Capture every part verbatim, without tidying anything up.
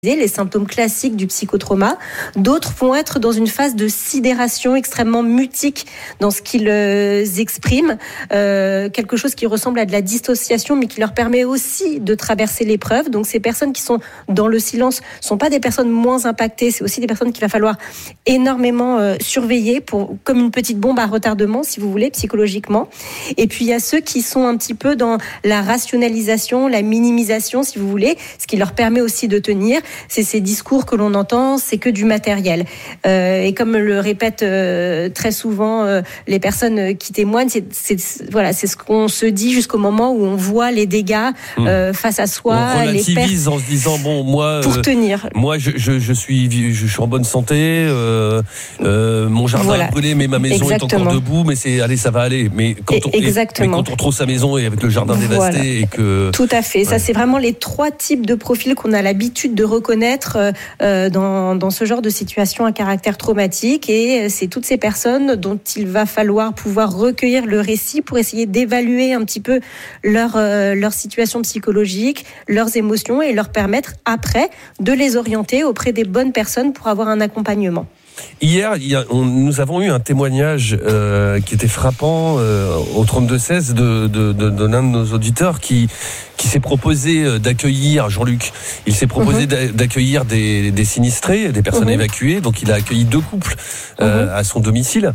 les symptômes classiques du psychotrauma. D'autres vont être dans une phase de sidération extrêmement mutique dans ce qu'ils euh, expriment, euh, quelque chose qui ressemble à de la dissociation, mais qui leur permet aussi de traverser l'épreuve. Donc ces personnes qui sont dans le silence ne sont pas des personnes moins impactées, c'est aussi des personnes qu'il va falloir énormément euh, surveiller, pour, comme une petite bombe à retardement, si vous voulez, psychologiquement. Et puis il y a ceux qui sont un petit peu dans la rationalisation, la minimisation, si vous voulez, ce qui leur permet aussi de tenir. C'est ces discours que l'on entend, c'est que du matériel. Euh, et comme le répètent euh, très souvent euh, les personnes qui témoignent, c'est, c'est, voilà, c'est ce qu'on se dit jusqu'au moment où on voit les dégâts euh, face à soi. On relativise les en se disant, bon, moi... Pour euh, tenir. Moi, je, je, je, suis, je suis en bonne santé, euh, euh, mon jardin voilà. a brûlé, mais ma maison Exactement. est encore debout, mais c'est, allez, ça va aller. Mais quand, on, Exactement. mais quand on retrouve sa maison et avec le jardin voilà. dévasté et que... Tout à fait. Ouais. Ça, c'est vraiment les trois types de profils qu'on a l'habitude de reconnaître euh, dans, dans ce genre de situation à caractère traumatique. Et c'est toutes ces personnes dont il va falloir pouvoir recueillir le récit pour essayer d'évaluer un petit peu leur, euh, leur situation psychologique, leurs émotions, et leur permettre après de les orienter auprès des bonnes personnes pour avoir un accompagnement. Hier, il y a, on, nous avons eu un témoignage euh, qui était frappant euh, au trente-deux seize de, de, de, de l'un de nos auditeurs qui, qui s'est proposé d'accueillir, Jean-Luc, il s'est proposé mmh. d'accueillir des, des sinistrés, des personnes mmh. évacuées. Donc il a accueilli deux couples euh, mmh. à son domicile.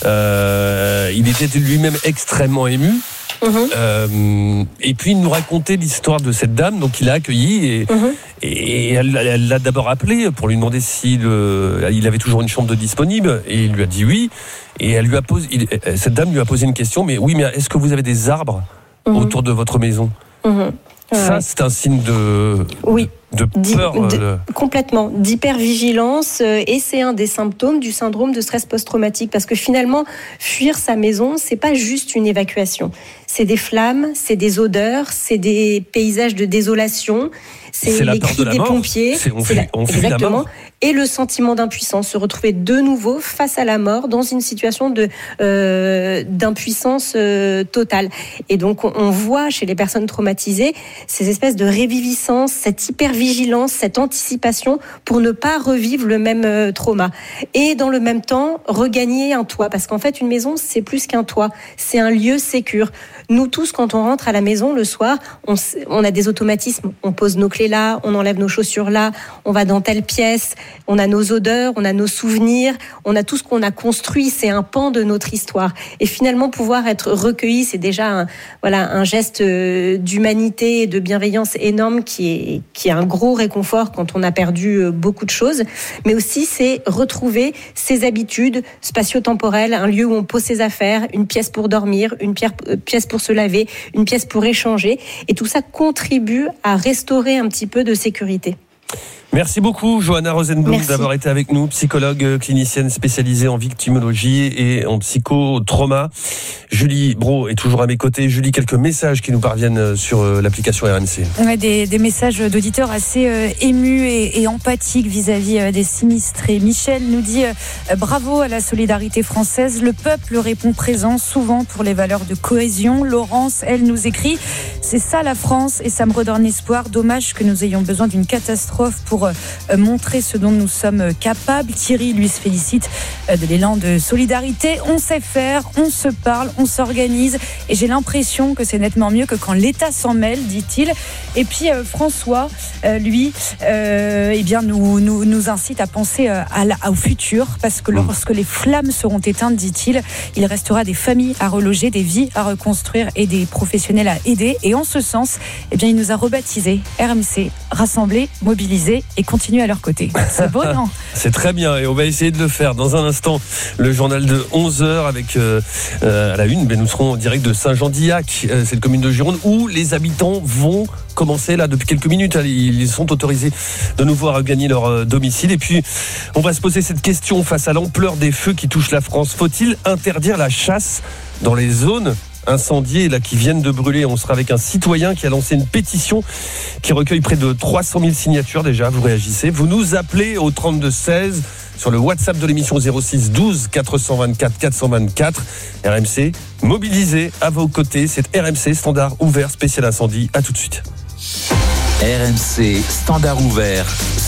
Euh, il était lui-même extrêmement ému. Mmh. Euh, et puis il nous racontait l'histoire de cette dame, donc il a accueilli et, mmh. et elle, elle l'a d'abord appelé pour lui demander s'il le, il avait toujours une chambre de disponible, et il lui a dit oui. Et elle lui a posé, il, cette dame lui a posé une question, mais oui, mais est-ce que vous avez des arbres mmh. autour de votre maison? mmh. Ça, ouais. c'est un signe de, oui. de peur. D- de, complètement, d'hypervigilance, euh, et c'est un des symptômes du syndrome de stress post-traumatique, parce que finalement, fuir sa maison, c'est pas juste une évacuation. C'est des flammes, c'est des odeurs, c'est des paysages de désolation, c'est, c'est les cris des pompiers, c'est, on c'est fuit, la, on fuit exactement, la mort. Et le sentiment d'impuissance, se retrouver de nouveau face à la mort dans une situation de euh, d'impuissance euh, totale. Et donc on, on voit chez les personnes traumatisées ces espèces de réviviscence, cette hypervigilance, cette anticipation pour ne pas revivre le même euh, trauma. Et dans le même temps, regagner un toit, parce qu'en fait une maison c'est plus qu'un toit, c'est un lieu sécure. Nous tous, quand on rentre à la maison le soir, on, on a des automatismes. On pose nos clés là, on enlève nos chaussures là, on va dans telle pièce, on a nos odeurs, on a nos souvenirs, on a tout ce qu'on a construit, c'est un pan de notre histoire. Et finalement, pouvoir être recueilli, c'est déjà un, voilà, un geste d'humanité et de bienveillance énorme qui est, qui est un gros réconfort quand on a perdu beaucoup de choses. Mais aussi, c'est retrouver ses habitudes spatio-temporelles, un lieu où on pose ses affaires, une pièce pour dormir, une pièce pour se laver, une pièce pour échanger. Et tout ça contribue à restaurer un petit peu de sécurité. Merci beaucoup, Johanna Rosenblum, Merci. d'avoir été avec nous, psychologue clinicienne spécialisée en victimologie et en psychotrauma. Julie Brault est toujours à mes côtés. Julie, quelques messages qui nous parviennent sur l'application R M C. Ouais, des, des messages d'auditeurs assez euh, émus et, et empathiques vis-à-vis euh, des sinistrés. Michel nous dit euh, bravo à la solidarité française. Le peuple répond présent, souvent pour les valeurs de cohésion. Laurence, elle, nous écrit c'est ça la France et ça me redonne espoir. Dommage que nous ayons besoin d'une catastrophe pour montrer ce dont nous sommes capables. Thierry, lui, se félicite de l'élan de solidarité. On sait faire, on se parle, on s'organise et j'ai l'impression que c'est nettement mieux que quand l'État s'en mêle, dit-il. Et puis euh, François, euh, lui, euh, eh bien, nous, nous, nous incite à penser euh, à la, au futur, parce que lorsque les flammes seront éteintes, dit-il, il restera des familles à reloger, des vies à reconstruire et des professionnels à aider. Et en ce sens, eh bien, il nous a rebaptisé R M C, rassemblés, mobilisés et continuer à leur côté. C'est beau, non? C'est très bien, et on va essayer de le faire. Dans un instant, le journal de onze heures avec euh, euh, à la une, ben, nous serons en direct de Saint-Jean-d'Illac, euh, cette commune de Gironde, où les habitants vont commencer là depuis quelques minutes. Ils sont autorisés de nouveau à regagner leur euh, domicile. Et puis, on va se poser cette question face à l'ampleur des feux qui touchent la France. Faut-il interdire la chasse dans les zones incendiés là, qui viennent de brûler? On sera avec un citoyen qui a lancé une pétition qui recueille près de trois cent mille signatures déjà. Vous réagissez, vous nous appelez au trente-deux seize sur le WhatsApp de l'émission zéro six douze quatre cent vingt-quatre quatre cent vingt-quatre. R M C mobilisé à vos côtés. C'est R M C standard ouvert spécial incendie. À tout de suite. R M C standard ouvert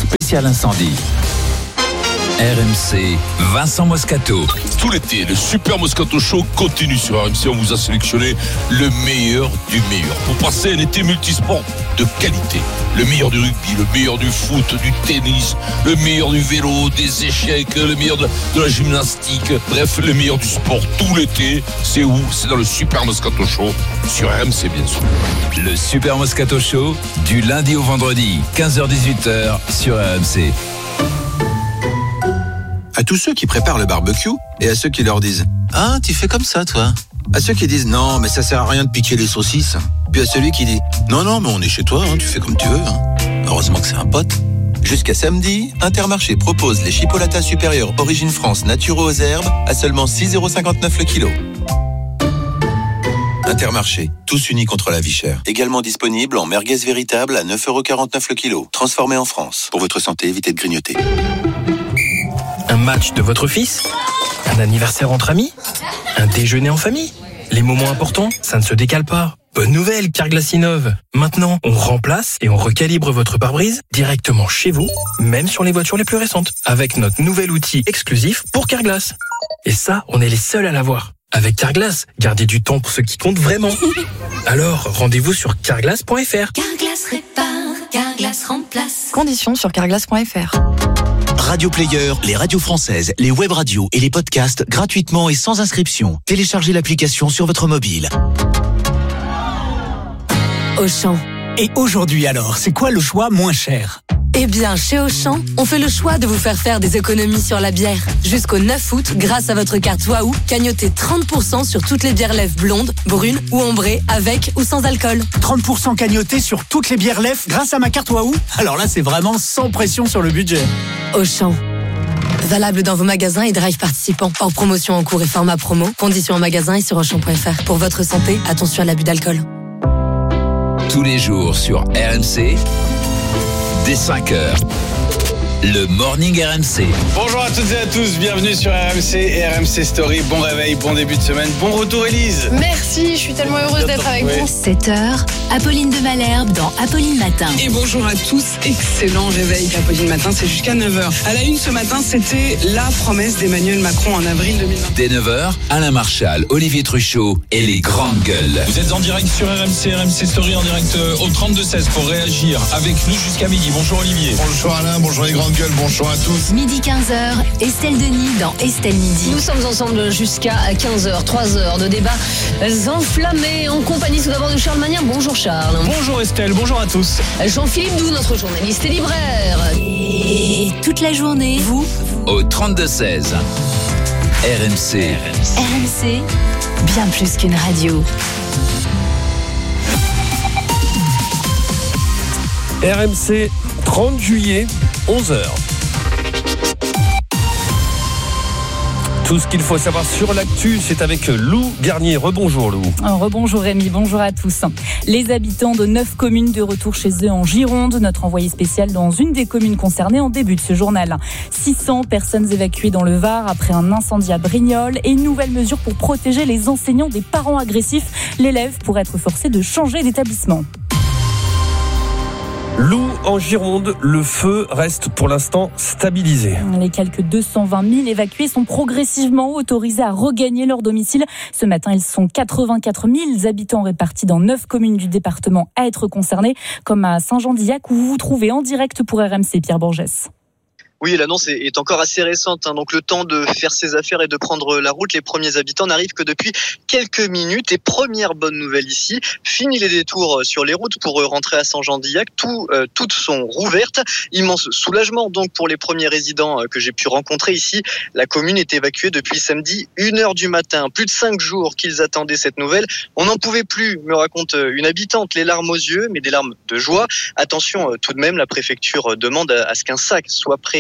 spécial incendie. R M C, Vincent Moscato. Tout l'été, le Super Moscato Show continue sur R M C. On vous a sélectionné le meilleur du meilleur pour passer un été multisport de qualité. Le meilleur du rugby, le meilleur du foot, du tennis, le meilleur du vélo, des échecs, le meilleur de, de la gymnastique. Bref, le meilleur du sport tout l'été. C'est où? C'est dans le Super Moscato Show sur R M C, bien sûr. Le Super Moscato Show, du lundi au vendredi, quinze heures dix-huit heures sur R M C. À tous ceux qui préparent le barbecue et à ceux qui leur disent « Ah, tu fais comme ça, toi ?» À ceux qui disent « Non, mais ça sert à rien de piquer les saucisses ». Puis à celui qui dit « Non, non, mais on est chez toi, hein, tu fais comme tu veux. Hein. » Heureusement que c'est un pote. Jusqu'à samedi, Intermarché propose les chipolatas supérieurs Origine France naturaux aux herbes à seulement six euros cinquante-neuf le kilo. Intermarché, tous unis contre la vie chère. Également disponible en merguez véritable à neuf euros quarante-neuf le kilo. Transformé en France. Pour votre santé, évitez de grignoter. Un match de votre fils? Un anniversaire entre amis? Un déjeuner en famille? Les moments importants, ça ne se décale pas. Bonne nouvelle, Carglass innove. Maintenant, on remplace et on recalibre votre pare-brise directement chez vous, même sur les voitures les plus récentes, avec notre nouvel outil exclusif pour Carglass. Et ça, on est les seuls à l'avoir. Avec Carglass, gardez du temps pour ce qui compte vraiment. Alors, rendez-vous sur carglass point f r. Carglass répare, Carglass remplace. Conditions sur carglass point f r. Radio Player, les radios françaises, les web radios et les podcasts gratuitement et sans inscription. Téléchargez l'application sur votre mobile. Auchan. Et aujourd'hui alors, c'est quoi le choix moins cher ? Eh bien, chez Auchan, on fait le choix de vous faire faire des économies sur la bière. Jusqu'au neuf août, grâce à votre carte Waouh, cagnotez trente pour cent sur toutes les bières lèvres blondes, brunes ou ambrées, avec ou sans alcool. trente pour cent cagnotés sur toutes les bières lèvres grâce à ma carte Waouh. Alors là, c'est vraiment sans pression sur le budget. Auchan. Valable dans vos magasins et drive participants. Hors promotion en cours et format promo. Conditions en magasin et sur auchan point f r. Pour votre santé, attention à l'abus d'alcool. Tous les jours sur R M C, dès cinq heures. Le Morning R M C. Bonjour à toutes et à tous, bienvenue sur R M C et R M C Story. Bon réveil, bon début de semaine, bon retour Élise. Merci, je suis tellement heureuse d'être avec vous. sept heures, Apolline de Malherbe dans Apolline Matin. Et bonjour à tous, excellent réveil Apolline Matin, c'est jusqu'à neuf heures. À la une ce matin, c'était la promesse d'Emmanuel Macron en avril deux mille vingt. Dès neuf heures, Alain Marchal, Olivier Truchot et les grandes gueules. Vous êtes en direct sur R M C, R M C Story en direct au trente-deux seize pour réagir avec nous jusqu'à midi. Bonjour Olivier. Bonjour Alain, bonjour les grandes gueules, bonjour à tous. Midi quinze heures, Estelle Denis dans Estelle Midi. Nous sommes ensemble jusqu'à quinze heures, trois heures de débats enflammés en compagnie tout d'abord de Charles Magnin. Bonjour Charles. Bonjour Estelle, bonjour à tous. Jean-Philippe Doux, notre journaliste et libraire. Et toute la journée, vous, Au trente-deux seize. R M C. R M C, bien plus qu'une radio. R M C, trente juillet, onze heures. Tout ce qu'il faut savoir sur l'actu, c'est avec Lou Garnier. Rebonjour Lou. Rebonjour Rémi, bonjour à tous. Les habitants de neuf communes de retour chez eux en Gironde. Notre envoyé spécial dans une des communes concernées en début de ce journal. six cents personnes évacuées dans le Var après un incendie à Brignoles et une nouvelle mesure pour protéger les enseignants des parents agressifs. L'élève pourrait être forcé de changer d'établissement. Lou, en Gironde, le feu reste pour l'instant stabilisé. Les quelques deux cent vingt mille évacués sont progressivement autorisés à regagner leur domicile. Ce matin, ils sont quatre-vingt-quatre mille habitants répartis dans neuf communes du département à être concernés, comme à Saint-Jean-d'Illac où vous vous trouvez en direct pour R M C, Pierre Borgès. Oui, l'annonce est encore assez récente, hein, donc le temps de faire ses affaires et de prendre la route. Les premiers habitants n'arrivent que depuis quelques minutes. Et première bonne nouvelle ici, fini les détours sur les routes pour rentrer à Saint-Jean-d'Illac. Tout, euh, toutes sont rouvertes. Immense soulagement donc pour les premiers résidents que j'ai pu rencontrer ici. La commune est évacuée depuis samedi une heure du matin. Plus de cinq jours qu'ils attendaient cette nouvelle. On n'en pouvait plus, me raconte une habitante, les larmes aux yeux, mais des larmes de joie. Attention tout de même, la préfecture demande à ce qu'un sac soit prêt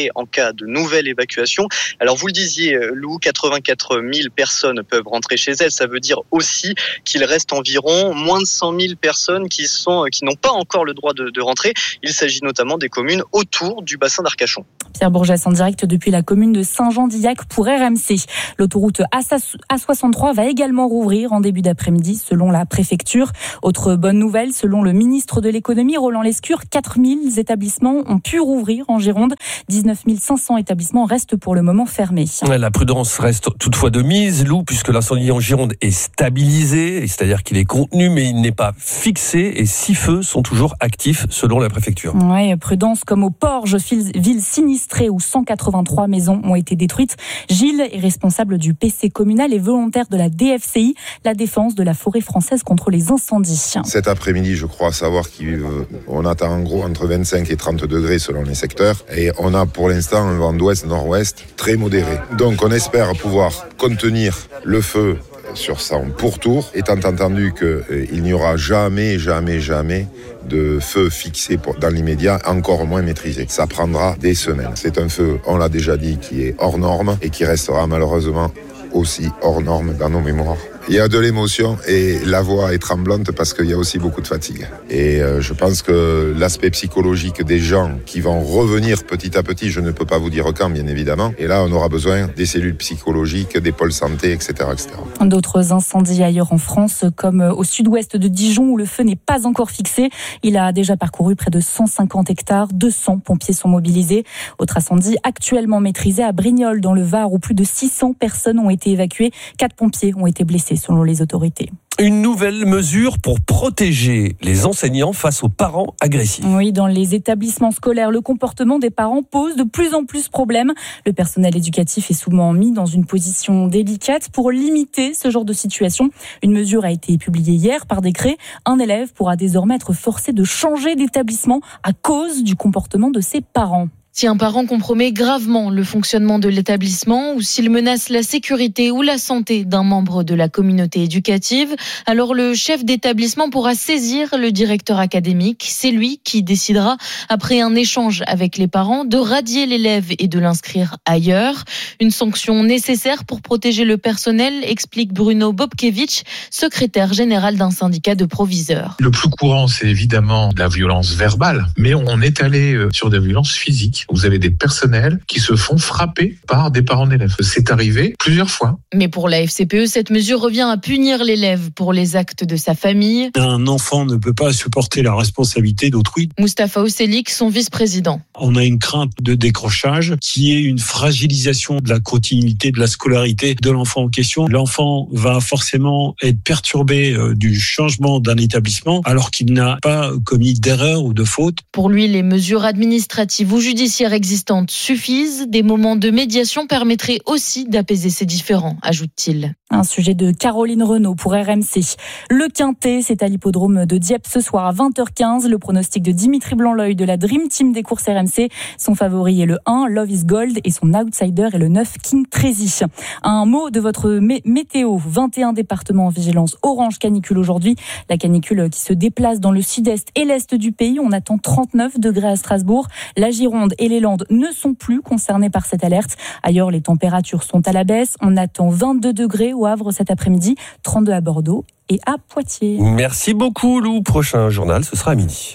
rentrer en cas de nouvelle évacuation. Alors vous le disiez, Lou, quatre-vingt-quatre mille personnes peuvent rentrer chez elles. Ça veut dire aussi qu'il reste environ moins de cent mille personnes qui sont qui n'ont pas encore le droit de, de rentrer. Il s'agit notamment des communes autour du bassin d'Arcachon. Pierre Bourges en direct depuis la commune de Saint-Jean-d'Illac pour R M C. L'autoroute A soixante-trois va également rouvrir en début d'après-midi selon la préfecture. Autre bonne nouvelle, selon le ministre de l'économie Roland Lescure, quatre mille établissements ont pu rouvrir en Gironde. dix-neuf mille cinq cents établissements restent pour le moment fermés. La prudence reste toutefois de mise, Lou, puisque l'incendie en Gironde est stabilisé, c'est-à-dire qu'il est contenu mais il n'est pas fixé et six feux sont toujours actifs selon la préfecture. Ouais, prudence comme au Porge, ville sinistrée où cent quatre-vingt-trois maisons ont été détruites. Gilles est responsable du P C communal et volontaire de la D F C I, la défense de la forêt française contre les incendies. Cet après-midi, je crois savoir qu'on attend en gros entre vingt-cinq et trente degrés selon les secteurs et on a pour l'instant un vent d'ouest-nord-ouest très modéré. Donc on espère pouvoir contenir le feu sur son pourtour, étant entendu qu'il euh, n'y aura jamais, jamais, jamais de feu fixé pour, dans l'immédiat, encore moins maîtrisé. Ça prendra des semaines. C'est un feu, on l'a déjà dit, qui est hors norme et qui restera malheureusement aussi hors norme dans nos mémoires. Il y a de l'émotion et la voix est tremblante parce qu'il y a aussi beaucoup de fatigue. Et euh, je pense que l'aspect psychologique des gens qui vont revenir petit à petit, je ne peux pas vous dire quand, bien évidemment. Et là, on aura besoin des cellules psychologiques, des pôles santé, et cetera, et cetera. D'autres incendies ailleurs en France, comme au sud-ouest de Dijon, où le feu n'est pas encore fixé. Il a déjà parcouru près de cent cinquante hectares. deux cents pompiers sont mobilisés. Autre incendie actuellement maîtrisé à Brignoles, dans le Var, où plus de six cents personnes ont été évacuées. Quatre pompiers ont été blessés, selon les autorités. Une nouvelle mesure pour protéger les enseignants face aux parents agressifs. Oui, dans les établissements scolaires, le comportement des parents pose de plus en plus problème. Le personnel éducatif est souvent mis dans une position délicate. Pour limiter ce genre de situation, une mesure a été publiée hier par décret. Un élève pourra désormais être forcé de changer d'établissement à cause du comportement de ses parents. Si un parent compromet gravement le fonctionnement de l'établissement ou s'il menace la sécurité ou la santé d'un membre de la communauté éducative, alors le chef d'établissement pourra saisir le directeur académique. C'est lui qui décidera, après un échange avec les parents, de radier l'élève et de l'inscrire ailleurs. Une sanction nécessaire pour protéger le personnel, explique Bruno Bobkevich, secrétaire général d'un syndicat de proviseurs. Le plus courant, c'est évidemment la violence verbale, mais on est allé sur des violences physiques. Vous avez des personnels qui se font frapper par des parents d'élèves. C'est arrivé plusieurs fois. Mais pour la F C P E, cette mesure revient à punir l'élève pour les actes de sa famille. Un enfant ne peut pas supporter la responsabilité d'autrui. Moustapha Ousselik, son vice-président. On a une crainte de décrochage qui est une fragilisation de la continuité de la scolarité de l'enfant en question. L'enfant va forcément être perturbé du changement d'un établissement alors qu'il n'a pas commis d'erreur ou de faute. Pour lui, les mesures administratives ou judiciaires existantes suffisent. Des moments de médiation permettraient aussi d'apaiser ces différends, ajoute-t-il. Un sujet de Caroline Renaud pour R M C. Le Quintet, c'est à l'hippodrome de Dieppe ce soir à vingt heures quinze. Le pronostic de Dimitri Blanc-L'Oeil de la Dream Team des courses R M C. Son favori est le un, Love is Gold, et son outsider est le neuf, King Tracy. Un mot de votre mé- météo. vingt et un départements en vigilance orange canicule aujourd'hui. La canicule qui se déplace dans le sud-est et l'est du pays. On attend trente-neuf degrés à Strasbourg. La Gironde et les Landes ne sont plus concernés par cette alerte. Ailleurs, les températures sont à la baisse. On attend vingt-deux degrés au Havre cet après-midi, trente-deux à Bordeaux et à Poitiers. Merci beaucoup, Lou. Prochain journal, ce sera à midi.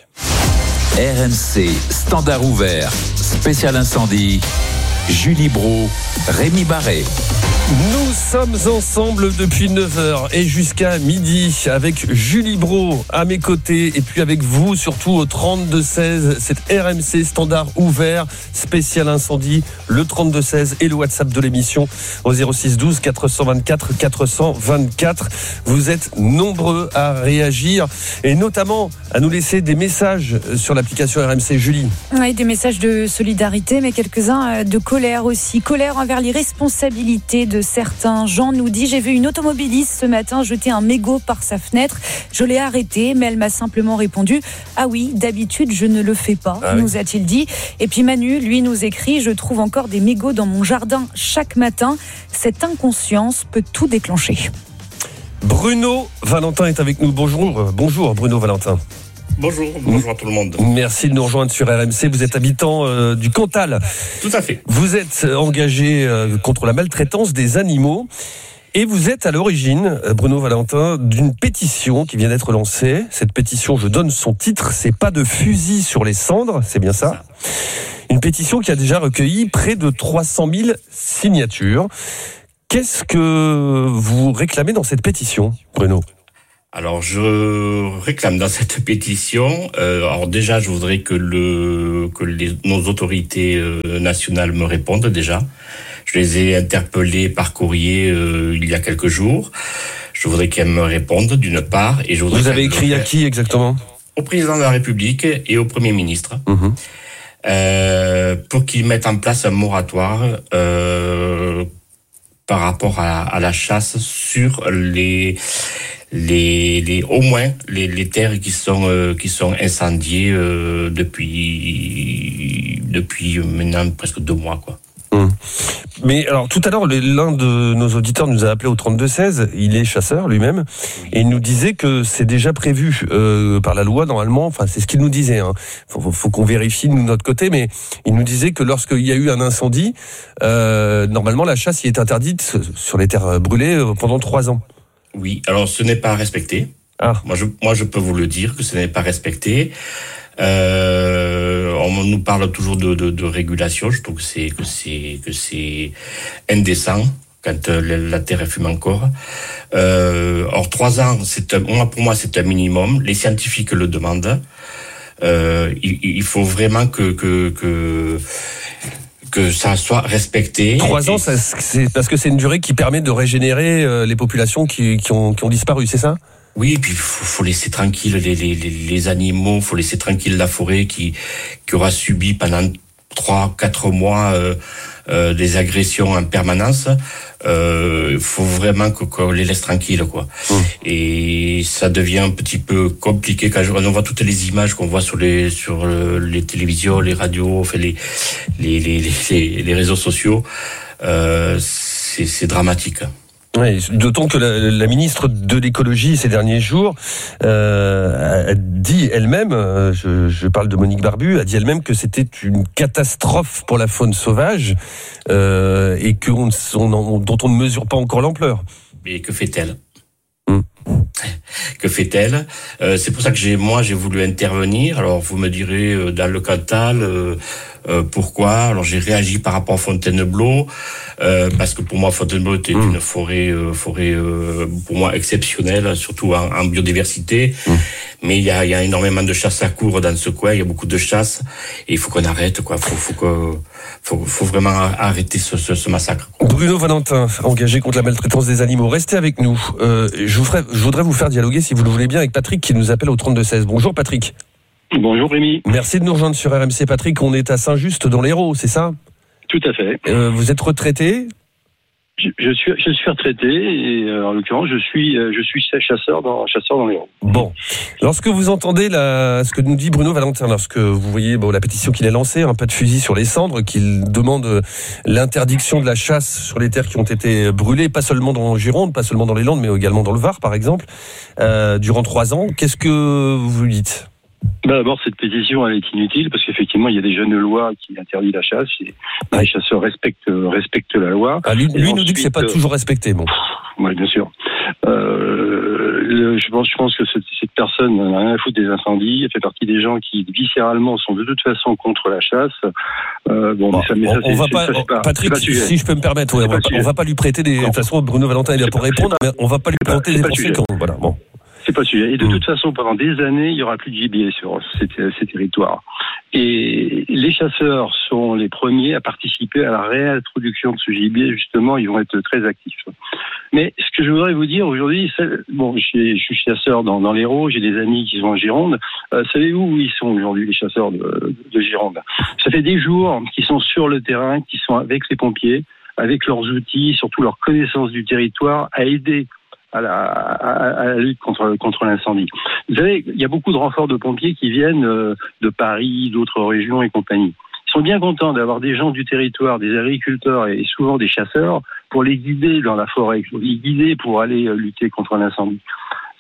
R M C, standard ouvert, spécial incendie, Julie Brault, Rémi Barré. Nous sommes ensemble depuis neuf heures et jusqu'à midi avec Julie Brault à mes côtés et puis avec vous surtout au trente-deux seize, c'est R M C standard ouvert, spécial incendie, le trente-deux seize et le WhatsApp de l'émission au zéro six douze quatre cent vingt-quatre quatre cent vingt-quatre. Vous êtes nombreux à réagir et notamment à nous laisser des messages sur l'application R M C. Julie. Oui, des messages de solidarité mais quelques-uns de colère aussi. Colère envers l'irresponsabilité de certains. Jean nous dit: j'ai vu une automobiliste ce matin jeter un mégot par sa fenêtre. Je l'ai arrêtée, mais elle m'a simplement répondu: ah oui, d'habitude je ne le fais pas, ah nous oui. a-t-il dit. Et puis Manu, lui, nous écrit: je trouve encore des mégots dans mon jardin chaque matin. Cette inconscience peut tout déclencher. Bruno Valentin est avec nous. Bonjour, bonjour Bruno Valentin. Bonjour, bonjour à tout le monde. Merci de nous rejoindre sur R M C. Vous êtes habitant euh, du Cantal. Tout à fait. Vous êtes engagé euh, contre la maltraitance des animaux. Et vous êtes à l'origine, Bruno Valentin, d'une pétition qui vient d'être lancée. Cette pétition, je donne son titre, c'est pas de fusil sur les cendres, c'est bien ça. Une pétition qui a déjà recueilli près de trois cent mille signatures. Qu'est-ce que vous réclamez dans cette pétition, Bruno ? Alors, je réclame dans cette pétition, euh, alors déjà, je voudrais que le que les, nos autorités euh, nationales me répondent déjà. Je les ai interpellés par courrier euh, il y a quelques jours. Je voudrais qu'elles me répondent, d'une part. Et je voudrais Vous avez écrit à qui exactement ? Au président de la République et au Premier ministre. Mmh. Euh, pour qu'ils mettent en place un moratoire euh, par rapport à, à la chasse sur les... Les, les, au moins les, les terres qui sont euh, qui sont incendiées euh, depuis depuis maintenant presque deux mois quoi. Mmh. Mais alors tout à l'heure l'un de nos auditeurs nous a appelé au trente-deux seize. Il est chasseur lui-même et il nous disait que c'est déjà prévu euh, par la loi normalement. Enfin c'est ce qu'il nous disait. Hein. Faut, faut qu'on vérifie de notre côté, mais il nous disait que lorsqu'il y a eu un incendie, euh, normalement la chasse y est interdite sur les terres brûlées pendant trois ans. Oui, alors ce n'est pas respecté. Ah. Moi, je, moi, je peux vous le dire que ce n'est pas respecté. Euh, on nous parle toujours de, de, de régulation. Je trouve que c'est que c'est que c'est indécent quand euh, la terre fume encore. Euh, or trois ans, c'est un, moi pour moi c'est un minimum. Les scientifiques le demandent. Euh, il, il faut vraiment que que que que ça soit respecté. Trois ans, ça, c'est parce que c'est une durée qui permet de régénérer euh, les populations qui, qui, ont, qui ont disparu, c'est ça ? Oui, et puis il faut, faut laisser tranquille les, les, les, les animaux, faut laisser tranquille la forêt qui, qui aura subi pendant trois, quatre mois euh, euh, des agressions en permanence. Il euh, faut vraiment qu'on les laisse tranquilles, quoi. Mmh. Et ça devient un petit peu compliqué quand on voit toutes les images qu'on voit sur les sur les télévisions, les radios, enfin les les les les, les réseaux sociaux. Euh, c'est, c'est dramatique. Oui, d'autant que la, la ministre de l'écologie ces derniers jours euh, a dit elle-même, euh, je, je parle de Monique Barbu, a dit elle-même que c'était une catastrophe pour la faune sauvage euh, et que on, on, dont on ne mesure pas encore l'ampleur. Et que fait-elle ? Hum. Que fait-elle ? euh, C'est pour ça que j'ai, moi, j'ai voulu intervenir. Alors, vous me direz, euh, dans le Cantal, euh, euh, pourquoi ? Alors, j'ai réagi par rapport à Fontainebleau, euh, parce que pour moi, Fontainebleau était mmh. une forêt, euh, forêt euh, pour moi exceptionnelle, surtout en, en biodiversité. Mmh. Mais il y a, il y a énormément de chasse à cours dans ce coin. Il y a beaucoup de chasse, et il faut qu'on arrête, quoi. Faut, faut que, faut, faut vraiment arrêter ce, ce, ce massacre, quoi. Bruno Valentin, engagé contre la maltraitance des animaux, restez avec nous. Euh, je, vous ferai, je voudrais vous faire dialoguer, si vous le voulez bien, avec Patrick qui nous appelle au trente-deux seize. Bonjour Patrick. Bonjour Rémi. Merci de nous rejoindre sur R M C. Patrick, on est à Saint-Just dans l'Hérault, c'est ça ? Tout à fait. Euh, vous êtes retraité ? je, je suis je suis retraité et euh, en l'occurrence je suis euh, je suis chasseur dans chasseur dans l'Hérault. Bon, lorsque vous entendez la, ce que nous dit Bruno Valentin, lorsque vous voyez bon, la pétition qu'il a lancée, un pas de fusil sur les cendres, qu'il demande l'interdiction de la chasse sur les terres qui ont été brûlées, pas seulement dans Gironde, pas seulement dans les Landes, mais également dans le Var par exemple, euh, durant trois ans, qu'est-ce que vous lui dites ? Ben d'abord, cette pétition, elle est inutile parce qu'effectivement, il y a déjà une loi qui interdit la chasse. Et les chasseurs respectent, respectent la loi. Ah, lui, lui ensuite, nous dit que c'est pas toujours respecté. Bon. Oui, bien sûr. Euh, le, je pense, je pense que cette, cette personne n'a rien à foutre des incendies. Elle fait partie des gens qui viscéralement sont de toute façon contre la chasse. Euh, bon, bon, mais ça, mais ça, on, on va pas, ça, pas, Patrick, si je peux me permettre, ouais, on, va pas, on va pas lui prêter des. De toute façon, Bruno Valentin est là pour répondre, mais on va pas lui prêter des conséquences. Voilà. Bon. C'est pas le sujet. Et de toute façon, pendant des années, il y aura plus de gibier sur ces, ces territoires. Et les chasseurs sont les premiers à participer à la réintroduction de ce gibier. Justement, ils vont être très actifs. Mais ce que je voudrais vous dire aujourd'hui, c'est, bon, je suis chasseur dans, dans l'Hérault, j'ai des amis qui sont en Gironde. Euh, savez-vous où ils sont aujourd'hui, les chasseurs de, de Gironde ? Ça fait des jours qu'ils sont sur le terrain, qu'ils sont avec les pompiers, avec leurs outils, surtout leur connaissance du territoire, à aider à la, à, à la lutte contre, contre l'incendie. Vous savez, il y a beaucoup de renforts de pompiers qui viennent euh, de Paris, d'autres régions et compagnie. Ils sont bien contents d'avoir des gens du territoire, des agriculteurs et souvent des chasseurs pour les guider dans la forêt, pour les guider pour aller euh, lutter contre l'incendie. Vous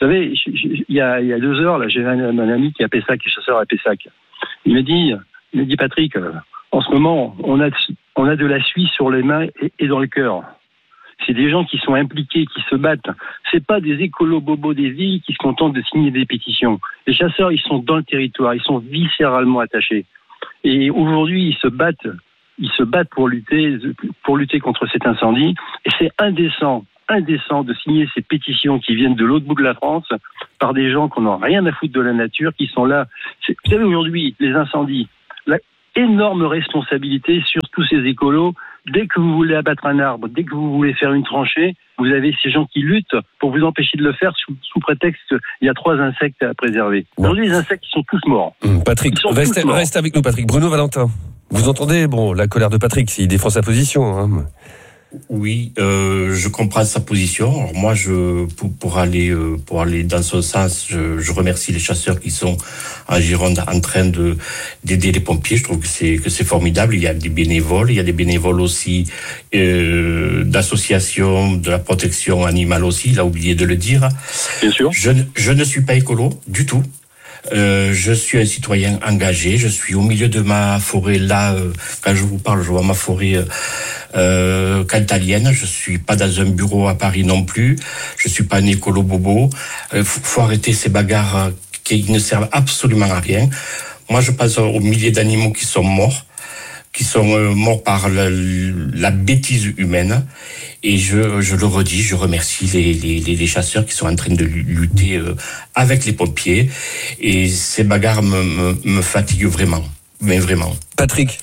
savez, il y a, il y a deux heures, là, j'ai un, un ami qui est à Pessac, qui est chasseur à Pessac. Il m'a dit, il m'a dit, Patrick, euh, en ce moment, on a, on a de la suie sur les mains et, et dans le cœur. C'est des gens qui sont impliqués, qui se battent. C'est pas des écolos bobos des villes qui se contentent de signer des pétitions. Les chasseurs, ils sont dans le territoire, ils sont viscéralement attachés. Et aujourd'hui, ils se battent, ils se battent pour lutter, pour lutter contre cet incendie. Et c'est indécent, indécent de signer ces pétitions qui viennent de l'autre bout de la France par des gens qui n'ont rien à foutre de la nature, qui sont là. C'est, vous savez, aujourd'hui, les incendies, la énorme responsabilité sur tous ces écolos. Dès que vous voulez abattre un arbre, dès que vous voulez faire une tranchée, vous avez ces gens qui luttent pour vous empêcher de le faire sous, sous prétexte qu'il y a trois insectes à préserver. Aujourd'hui, les insectes, ils sont tous morts. Mmh, Patrick, reste, morts. reste avec nous, Patrick. Bruno Valentin, vous entendez bon, la colère de Patrick, il défend sa position. Hein. Oui, euh, je comprends sa position. Alors moi, je pour, pour aller euh, pour aller dans ce sens, je, je remercie les chasseurs qui sont en Gironde en train de d'aider les pompiers. Je trouve que c'est que c'est formidable. Il y a des bénévoles, il y a des bénévoles aussi euh, d'associations de la protection animale aussi. Il a oublié de le dire. Bien sûr. Je je ne suis pas écolo du tout. Euh, je suis un citoyen engagé. Je suis au milieu de ma forêt là. Euh, quand je vous parle, je vois ma forêt euh, euh, cantalienne. Je suis pas dans un bureau à Paris non plus. Je suis pas un écolo bobo. Euh, faut, faut arrêter ces bagarres qui ne servent absolument à rien. Moi, je pense aux milliers d'animaux qui sont morts, qui sont euh, morts par la, la bêtise humaine. Et je, je le redis, je remercie les, les, les chasseurs qui sont en train de lutter euh, avec les pompiers. Et ces bagarres me, me, me fatiguent vraiment, mais vraiment. Patrick.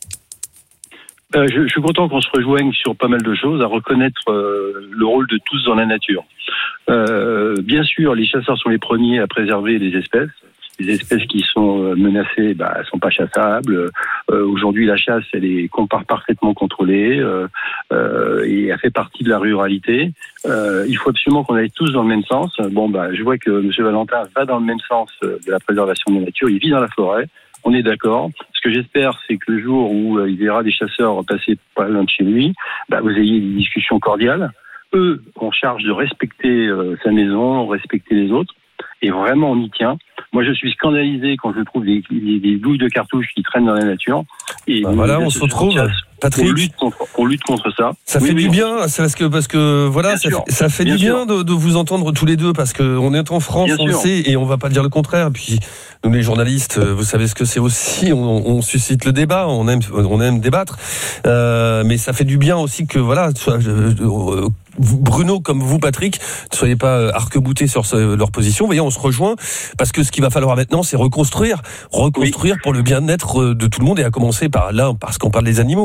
Euh, je, je suis content qu'on se rejoigne sur pas mal de choses, à reconnaître euh, le rôle de tous dans la nature. Euh, bien sûr, les chasseurs sont les premiers à préserver les espèces. Les espèces qui sont menacées, bah, elles sont pas chassables. Euh, aujourd'hui, la chasse, elle est parfaitement contrôlée euh, euh, et elle fait partie de la ruralité. Euh, il faut absolument qu'on aille tous dans le même sens. Bon, bah, je vois que M. Valentin va dans le même sens de la préservation de la nature. Il vit dans la forêt. On est d'accord. Ce que j'espère, c'est que le jour où euh, il verra des chasseurs passer pas loin de chez lui, bah, vous ayez des discussions cordiales. Eux ont charge de respecter euh, sa maison, respecter les autres. Et vraiment, on y tient. Moi, je suis scandalisé quand je trouve des, des, des douilles de cartouches qui traînent dans la nature. Et bah voilà, on se retrouve, Patrick. On lutte contre, on lutte contre ça. Ça oui, fait oui, du bien, c'est parce que, parce que voilà, ça fait, ça fait du bien de, de vous entendre tous les deux, parce que on est en France, bien on sûr. le sait, et on va pas dire le contraire. Puis, nous, les journalistes, vous savez ce que c'est aussi, on, on suscite le débat, on aime, on aime débattre. Euh, mais ça fait du bien aussi que, voilà, soit, euh, euh, Bruno, comme vous, Patrick, ne soyez pas arc-boutés sur ce, leur position. Vous voyez, on se rejoint, parce que ce qu'il va falloir maintenant, c'est reconstruire, reconstruire oui. pour le bien-être de tout le monde, et à commencer par là, parce qu'on parle des animaux.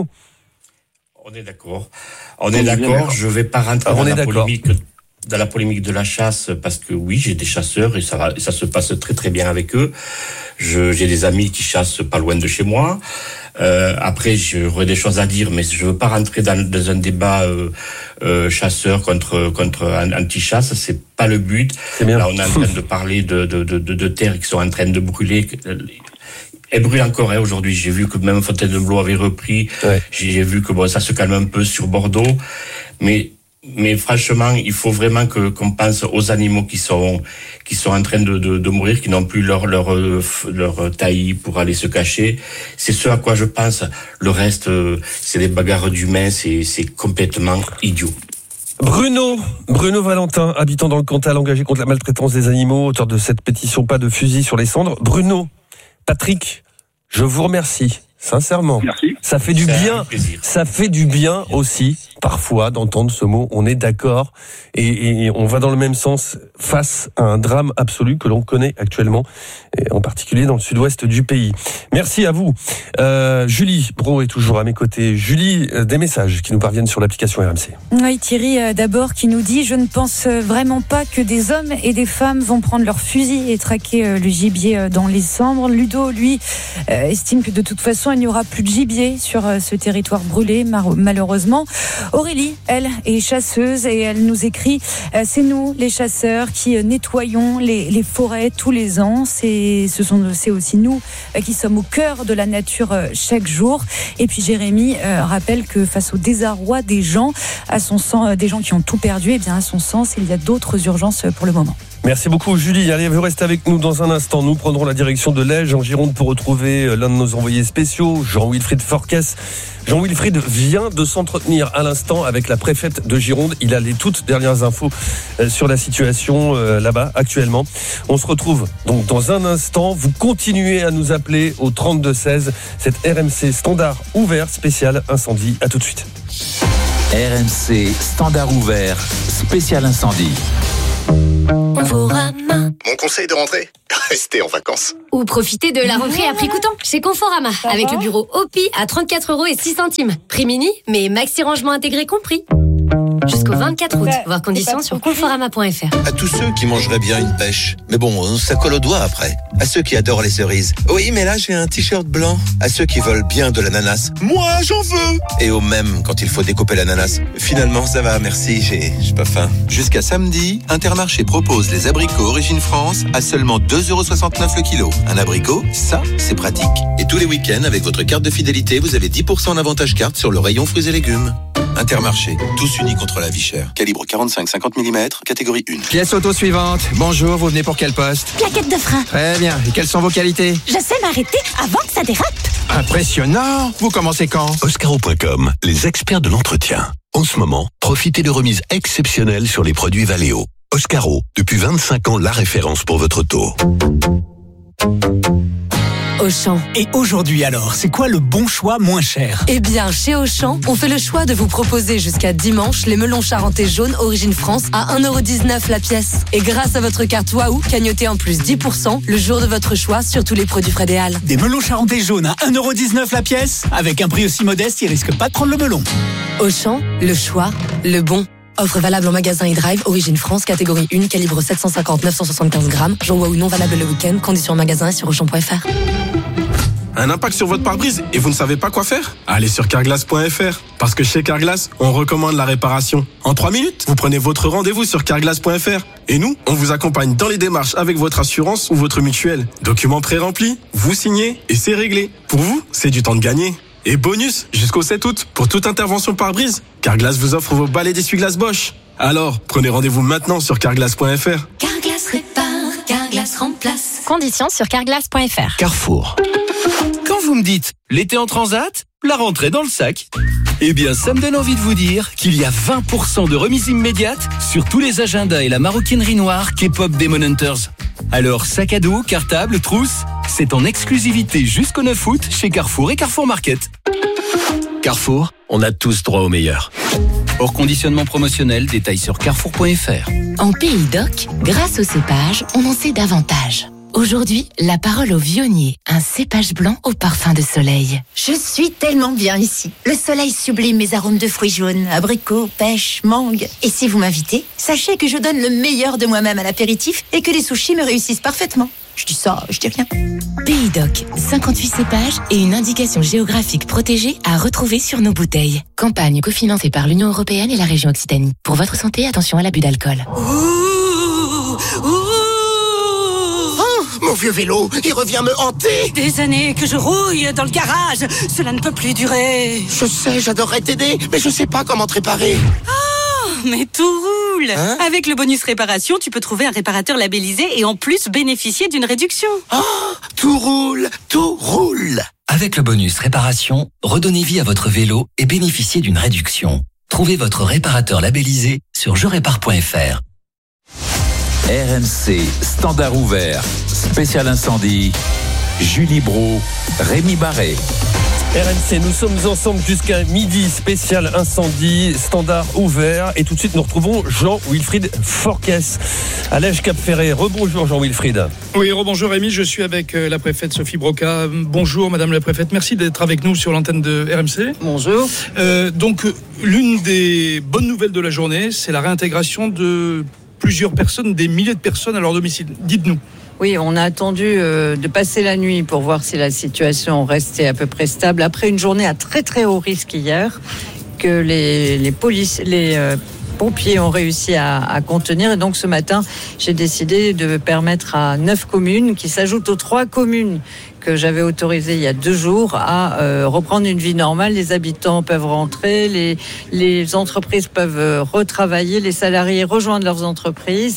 On est d'accord. On, on est d'accord. d'accord. Je vais pas rentrer dans la polémique, dans la polémique de la chasse, parce que oui, j'ai des chasseurs et ça va, ça se passe très très bien avec eux. Je, j'ai des amis qui chassent pas loin de chez moi. Euh, après, j'aurais des choses à dire, mais je veux pas rentrer dans, dans un débat euh, euh, chasseur contre contre anti-chasse. C'est pas le but. Là, on est en train de parler de de, de de de terres qui sont en train de brûler. Elle brûle encore hein, aujourd'hui. J'ai vu que même Fontainebleau avait repris. Ouais. J'ai vu que bon, ça se calme un peu sur Bordeaux, mais mais franchement, il faut vraiment que qu'on pense aux animaux qui sont qui sont en train de de, de mourir, qui n'ont plus leur leur leur taillis pour aller se cacher. C'est ce à quoi je pense. Le reste, c'est des bagarres d'humains. C'est c'est complètement idiot. Bruno, Bruno Valentin, habitant dans le Cantal, engagé contre la maltraitance des animaux, auteur de cette pétition Pas de fusil sur les cendres. Bruno, Patrick, je vous remercie. Sincèrement, merci. Ça fait du C'est bien. Ça fait du bien aussi, parfois, d'entendre ce mot. On est d'accord et, et on va dans le même sens face à un drame absolu que l'on connaît actuellement, et en particulier dans le sud-ouest du pays. Merci à vous. Euh, Julie Bro est toujours à mes côtés. Julie, des messages qui nous parviennent sur l'application R M C. Oui, Thierry, d'abord, qui nous dit « Je ne pense vraiment pas que des hommes et des femmes vont prendre leurs fusils et traquer le gibier dans les cendres. » Ludo, lui, estime que de toute façon, il n'y aura plus de gibier sur ce territoire brûlé, malheureusement. Aurélie, elle, est chasseuse et elle nous écrit « C'est nous, les chasseurs, qui nettoyons les, les forêts tous les ans. C'est, ce sont, c'est aussi nous qui sommes au cœur de la nature chaque jour. » Et puis Jérémy euh, rappelle que face au désarroi des gens, à son sens, des gens qui ont tout perdu, et bien à son sens, il y a d'autres urgences pour le moment. Merci beaucoup Julie. Allez, vous restez avec nous dans un instant. Nous prendrons la direction de Lège en Gironde pour retrouver l'un de nos envoyés spéciaux, Jean-Wilfried Forquès. Jean-Wilfried vient de s'entretenir à l'instant avec la préfète de Gironde. Il a les toutes dernières infos sur la situation là-bas actuellement. On se retrouve donc dans un instant. Vous continuez à nous appeler au trente-deux seize. C'est R M C Standard ouvert spécial incendie. À tout de suite. R M C Standard ouvert spécial incendie. Conforama. Mon conseil de rentrée, restez en vacances. Ou profitez de la rentrée à prix coûtant chez Conforama. Avec le bureau O P I à trente-quatre euros et six centimes. Prix mini, mais maxi rangement intégré compris. Jusqu'au vingt-quatre août. Voir conditions sur conforama point f r. À tous ceux qui mangeraient bien une pêche. Mais bon, ça colle au doigt après. À ceux qui adorent les cerises. Oui, mais là, j'ai un t-shirt blanc. À ceux qui veulent bien de l'ananas. Moi, j'en veux. Et aux mêmes quand il faut découper l'ananas. Finalement, ça va, merci, j'ai, j'ai pas faim. Jusqu'à samedi, Intermarché propose les abricots Origine France à seulement deux euros soixante-neuf le kilo. Un abricot, ça, c'est pratique. Et tous les week-ends, avec votre carte de fidélité, vous avez dix pour cent en avantage carte sur le rayon fruits et légumes. Intermarché, tous unis contre la vie chère. Calibre quarante-cinq à cinquante millimètres, catégorie un. Pièce auto suivante. Bonjour, vous venez pour quel poste? Plaquette de frein. Très bien. Et quelles sont vos qualités? Je sais m'arrêter avant que ça dérape. Impressionnant. Vous commencez quand? Oscaro point com, les experts de l'entretien. En ce moment, profitez de remises exceptionnelles sur les produits Valeo. Oscaro, depuis vingt-cinq ans, la référence pour votre auto. Auchan. Et aujourd'hui alors, c'est quoi le bon choix moins cher? Eh bien, chez Auchan, on fait le choix de vous proposer jusqu'à dimanche les melons charentais jaunes Origine France à un euro dix-neuf la pièce. Et grâce à votre carte Waouh, cagnotez en plus dix pour cent le jour de votre choix sur tous les produits Frédéal. Des melons charentais jaunes à un euro dix-neuf la pièce? Avec un prix aussi modeste, ils risquent pas de prendre le melon. Auchan, le choix, le bon. Offre valable en magasin et drive, Origine France, catégorie un, calibre sept cent cinquante à neuf cent soixante-quinze grammes. Jour Waouh non valable le week-end, conditions en magasin et sur auchan point f r. Un impact sur votre pare-brise et vous ne savez pas quoi faire? Allez sur carglass point f r. Parce que chez Carglass, on recommande la réparation. En trois minutes, vous prenez votre rendez-vous sur carglass point f r. Et nous, on vous accompagne dans les démarches avec votre assurance ou votre mutuelle. Documents pré-remplis, vous signez et c'est réglé. Pour vous, c'est du temps de gagner. Et bonus, jusqu'au sept août, pour toute intervention pare-brise, Carglass vous offre vos balais d'essuie-glace Bosch. Alors, prenez rendez-vous maintenant sur carglass point f r. Carglass répare, Carglass remplace. Conditions sur carglass point f r. Carrefour. Quand vous me dites l'été en transat, la rentrée dans le sac, eh bien ça me donne envie de vous dire qu'il y a vingt pour cent de remise immédiate sur tous les agendas et la maroquinerie noire K-pop Demon Hunters. Alors sac à dos, cartable, trousse, c'est en exclusivité jusqu'au neuf août chez Carrefour et Carrefour Market. Carrefour, on a tous droit au meilleur. Hors conditionnement promotionnel, détail sur carrefour point f r. En Pays d'Oc, grâce au cépage, on en sait davantage. Aujourd'hui, la parole au vionnier, un cépage blanc au parfum de soleil. Je suis tellement bien ici. Le soleil sublime mes arômes de fruits jaunes, abricots, pêche, mangue. Et si vous m'invitez, sachez que je donne le meilleur de moi-même à l'apéritif et que les sushis me réussissent parfaitement. Je dis ça, je dis rien. Pays d'Oc, cinquante-huit cépages et une indication géographique protégée à retrouver sur nos bouteilles. Campagne cofinancée par l'Union européenne et la région Occitanie. Pour votre santé, attention à l'abus d'alcool. Ouh, ouh. Mon vieux vélo, il revient me hanter. Des années que je rouille dans le garage. Cela ne peut plus durer. Je sais, j'adorerais t'aider, mais je sais pas comment te réparer. Oh, mais tout roule. Hein? Avec le bonus réparation, tu peux trouver un réparateur labellisé et en plus bénéficier d'une réduction. Oh, tout roule, tout roule. Avec le bonus réparation, redonnez vie à votre vélo et bénéficiez d'une réduction. Trouvez votre réparateur labellisé sur je répare point f r. R M C Standard ouvert, spécial incendie, Julie Bro, Rémi Barré. R M C, nous sommes ensemble jusqu'à midi, spécial incendie, Standard ouvert. Et tout de suite, nous retrouvons Jean-Wilfried Forquès à Lège-Cap-Ferré. Rebonjour Jean-Wilfried. Oui, rebonjour Rémi, je suis avec la préfète Sophie Broca. Bonjour Madame la préfète, merci d'être avec nous sur l'antenne de R M C. Bonjour. Euh, donc, l'une des bonnes nouvelles de la journée, c'est la réintégration de plusieurs personnes, des milliers de personnes à leur domicile. Dites-nous. Oui, on a attendu euh, de passer la nuit pour voir si la situation restait à peu près stable. Après une journée à très très haut risque hier, que les, les, polices, les euh, pompiers ont réussi à, à contenir. Et donc ce matin, j'ai décidé de permettre à neuf communes, qui s'ajoutent aux trois communes que j'avais autorisé il y a deux jours, à euh, reprendre une vie normale. Les habitants peuvent rentrer, les, les entreprises peuvent retravailler, les salariés rejoindre leurs entreprises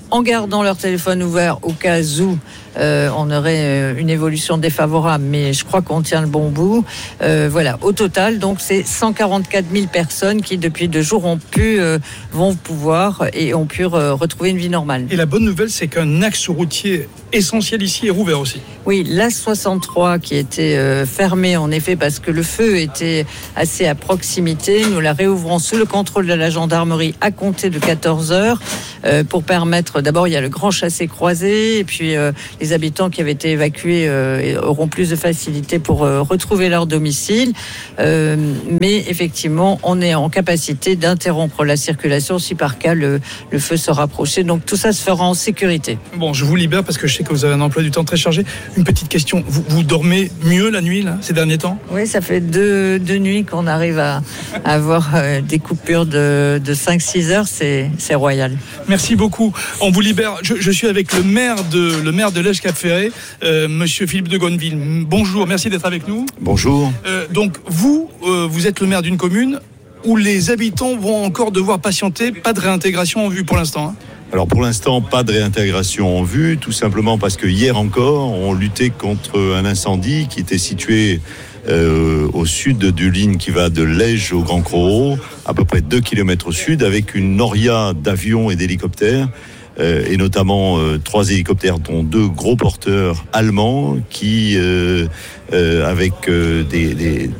en gardant leur téléphone ouvert au cas où euh, on aurait une évolution défavorable, mais je crois qu'on tient le bon bout. Euh, voilà, au total, donc c'est cent quarante-quatre mille personnes qui depuis deux jours ont pu, euh, vont pouvoir et ont pu re- retrouver une vie normale. Et la bonne nouvelle, c'est qu'un axe routier essentiel ici est rouvert aussi. Oui, l'A soixante-trois qui était euh, fermé en effet parce que le feu était assez à proximité. Nous la réouvrons sous le contrôle de la gendarmerie à compter de quatorze heures euh, pour permettre, d'abord il y a le grand chassé-croisé et puis euh, les habitants qui avaient été évacués euh, auront plus de facilité pour euh, retrouver leur domicile. Euh, mais effectivement, on est en capacité d'interrompre la circulation si par cas le, le feu se rapprochait. Donc tout ça se fera en sécurité. Bon, je vous libère parce que je sais que vous avez un emploi du temps très chargé. Une petite question, vous, vous dormez mieux la nuit là, ces derniers temps ? Oui, ça fait deux, deux nuits qu'on arrive à, à avoir euh, des coupures de, de cinq six heures, c'est, c'est royal. Merci beaucoup. On vous libère. Je, je suis avec le maire de, le maire de Lège-Cap-Ferré, euh, monsieur Philippe de Gonneville. Bonjour, merci d'être avec nous. Bonjour. Euh, donc vous, euh, vous êtes le maire d'une commune où les habitants vont encore devoir patienter, pas de réintégration en vue pour l'instant. Hein. Alors pour l'instant, pas de réintégration en vue, tout simplement parce que hier encore, on luttait contre un incendie qui était situé euh, au sud d'une ligne qui va de Lège au Grand Crozet, à peu près deux kilomètres au sud, avec une noria d'avions et d'hélicoptères, euh, et notamment euh, trois hélicoptères, dont deux gros porteurs allemands, qui, euh, euh, avec euh, des, des,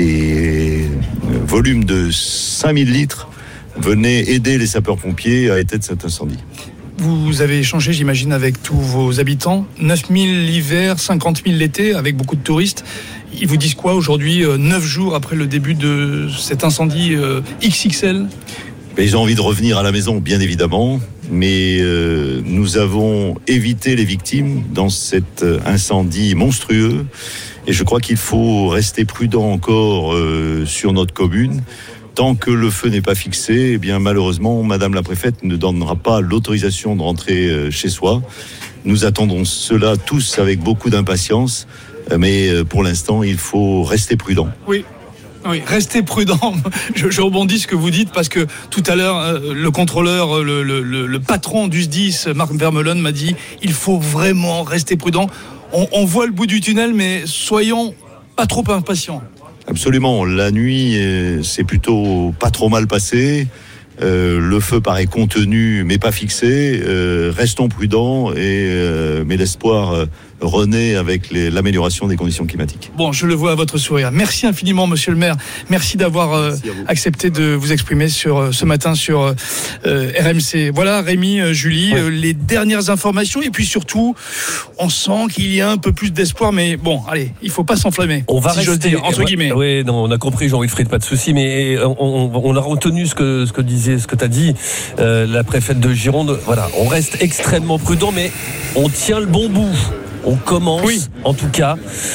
des volumes de cinq mille litres, venez aider les sapeurs-pompiers à éteindre cet incendie. Vous avez échangé, j'imagine, avec tous vos habitants. neuf mille l'hiver, cinquante mille l'été, avec beaucoup de touristes. Ils vous disent quoi aujourd'hui, neuf jours après le début de cet incendie euh, X X L ? Ben, ils ont envie de revenir à la maison, bien évidemment, mais euh, nous avons évité les victimes dans cet incendie monstrueux. Et je crois qu'il faut rester prudent encore euh, sur notre commune. Tant que le feu n'est pas fixé, eh bien malheureusement, Madame la préfète ne donnera pas l'autorisation de rentrer chez soi. Nous attendons cela tous avec beaucoup d'impatience, mais pour l'instant, il faut rester prudent. Oui. Oui, restez prudent. Je, je rebondis ce que vous dites parce que tout à l'heure, le contrôleur, le, le, le patron du S D I S, Marc Vermeulen, m'a dit il faut vraiment rester prudent. On, on voit le bout du tunnel, mais soyons pas trop impatients. Absolument. La nuit, c'est plutôt pas trop mal passé. Euh, le feu paraît contenu, mais pas fixé. Euh, restons prudents, et, euh, mais l'espoir euh, renaît avec les, l'amélioration des conditions climatiques. Bon, je le vois à votre sourire. Merci infiniment, monsieur le maire. Merci d'avoir euh, Merci accepté de vous exprimer sur, euh, ce matin sur euh, R M C. Voilà, Rémi, euh, Julie, ouais. euh, les dernières informations. Et puis surtout, on sent qu'il y a un peu plus d'espoir. Mais bon, allez, il ne faut pas s'enflammer. On va si rester, j'ose dire, entre guillemets. Oui, non, on a compris, Jean-Wilfried, pas de souci. Mais on, on, on a retenu ce que, ce que disait, ce que tu as dit, euh, la préfète de Gironde. Voilà, on reste extrêmement prudent, mais on tient le bon bout. On commence, oui. en tout cas,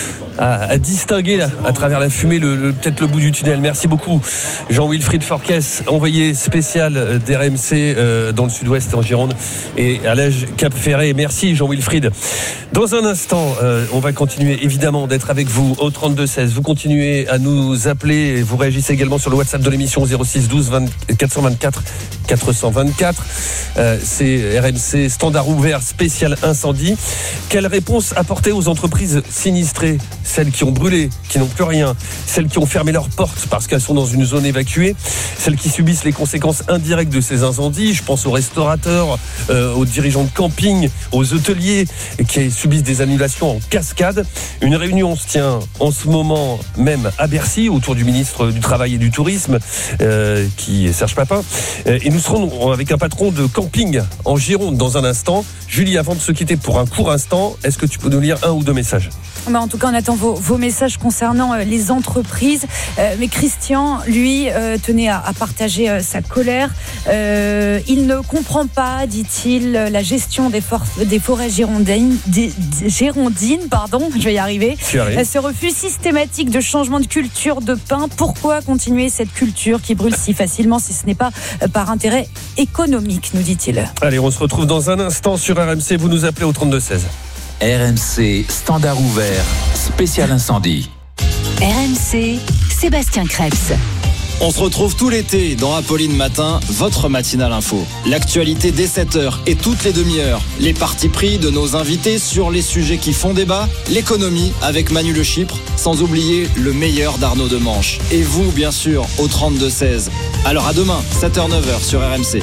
à, à distinguer là, à travers la fumée le, le, peut-être le bout du tunnel. Merci beaucoup, Jean-Wilfried Forquès, envoyé spécial d'R M C euh, dans le sud-ouest en Gironde et à Lège-Cap-Ferré. Merci, Jean-Wilfried. Dans un instant, euh, on va continuer évidemment d'être avec vous au trente-deux seize. Vous continuez à nous appeler et vous réagissez également sur le WhatsApp de l'émission zéro six douze quatre cent vingt-quatre quatre cent vingt-quatre. Euh, c'est R M C standard ouvert spécial incendie. Quelle réponse apporter aux entreprises sinistrées, celles qui ont brûlé, qui n'ont plus rien, celles qui ont fermé leurs portes parce qu'elles sont dans une zone évacuée, celles qui subissent les conséquences indirectes de ces incendies? Je pense aux restaurateurs, euh, aux dirigeants de camping, aux hôteliers qui subissent des annulations en cascade. Une réunion se tient en ce moment même à Bercy autour du ministre du Travail et du Tourisme, euh, qui est Serge Papin. Euh, et nous serons avec un patron de camping en Gironde dans un instant. Julie, avant de se quitter pour un court instant, est-ce que tu peux nous lire un ou deux messages? Bah en tout cas, on attend vos, vos messages concernant euh, les entreprises. Euh, mais Christian, lui, euh, tenait à, à partager euh, sa colère. Euh, il ne comprend pas, dit-il, la gestion des, for- des forêts girondines, des, des girondines, pardon, je vais y arriver. Euh, ce refus systématique de changement de culture de pin. Pourquoi continuer cette culture qui brûle si facilement si ce n'est pas euh, par intérêt économique, nous dit-il. Allez, on se retrouve dans un instant sur R M C. Vous nous appelez au trente-deux seize. R M C, standard ouvert, spécial incendie. R M C, Sébastien Krebs. On se retrouve tout l'été dans Apolline Matin, votre matinale info. L'actualité dès sept heures et toutes les demi-heures. Les partis pris de nos invités sur les sujets qui font débat. L'économie avec Manu Le Chypre, sans oublier le meilleur d'Arnaud Demanche. Et vous, bien sûr, au trente-deux seize. Alors à demain, sept heures neuf heures sur R M C.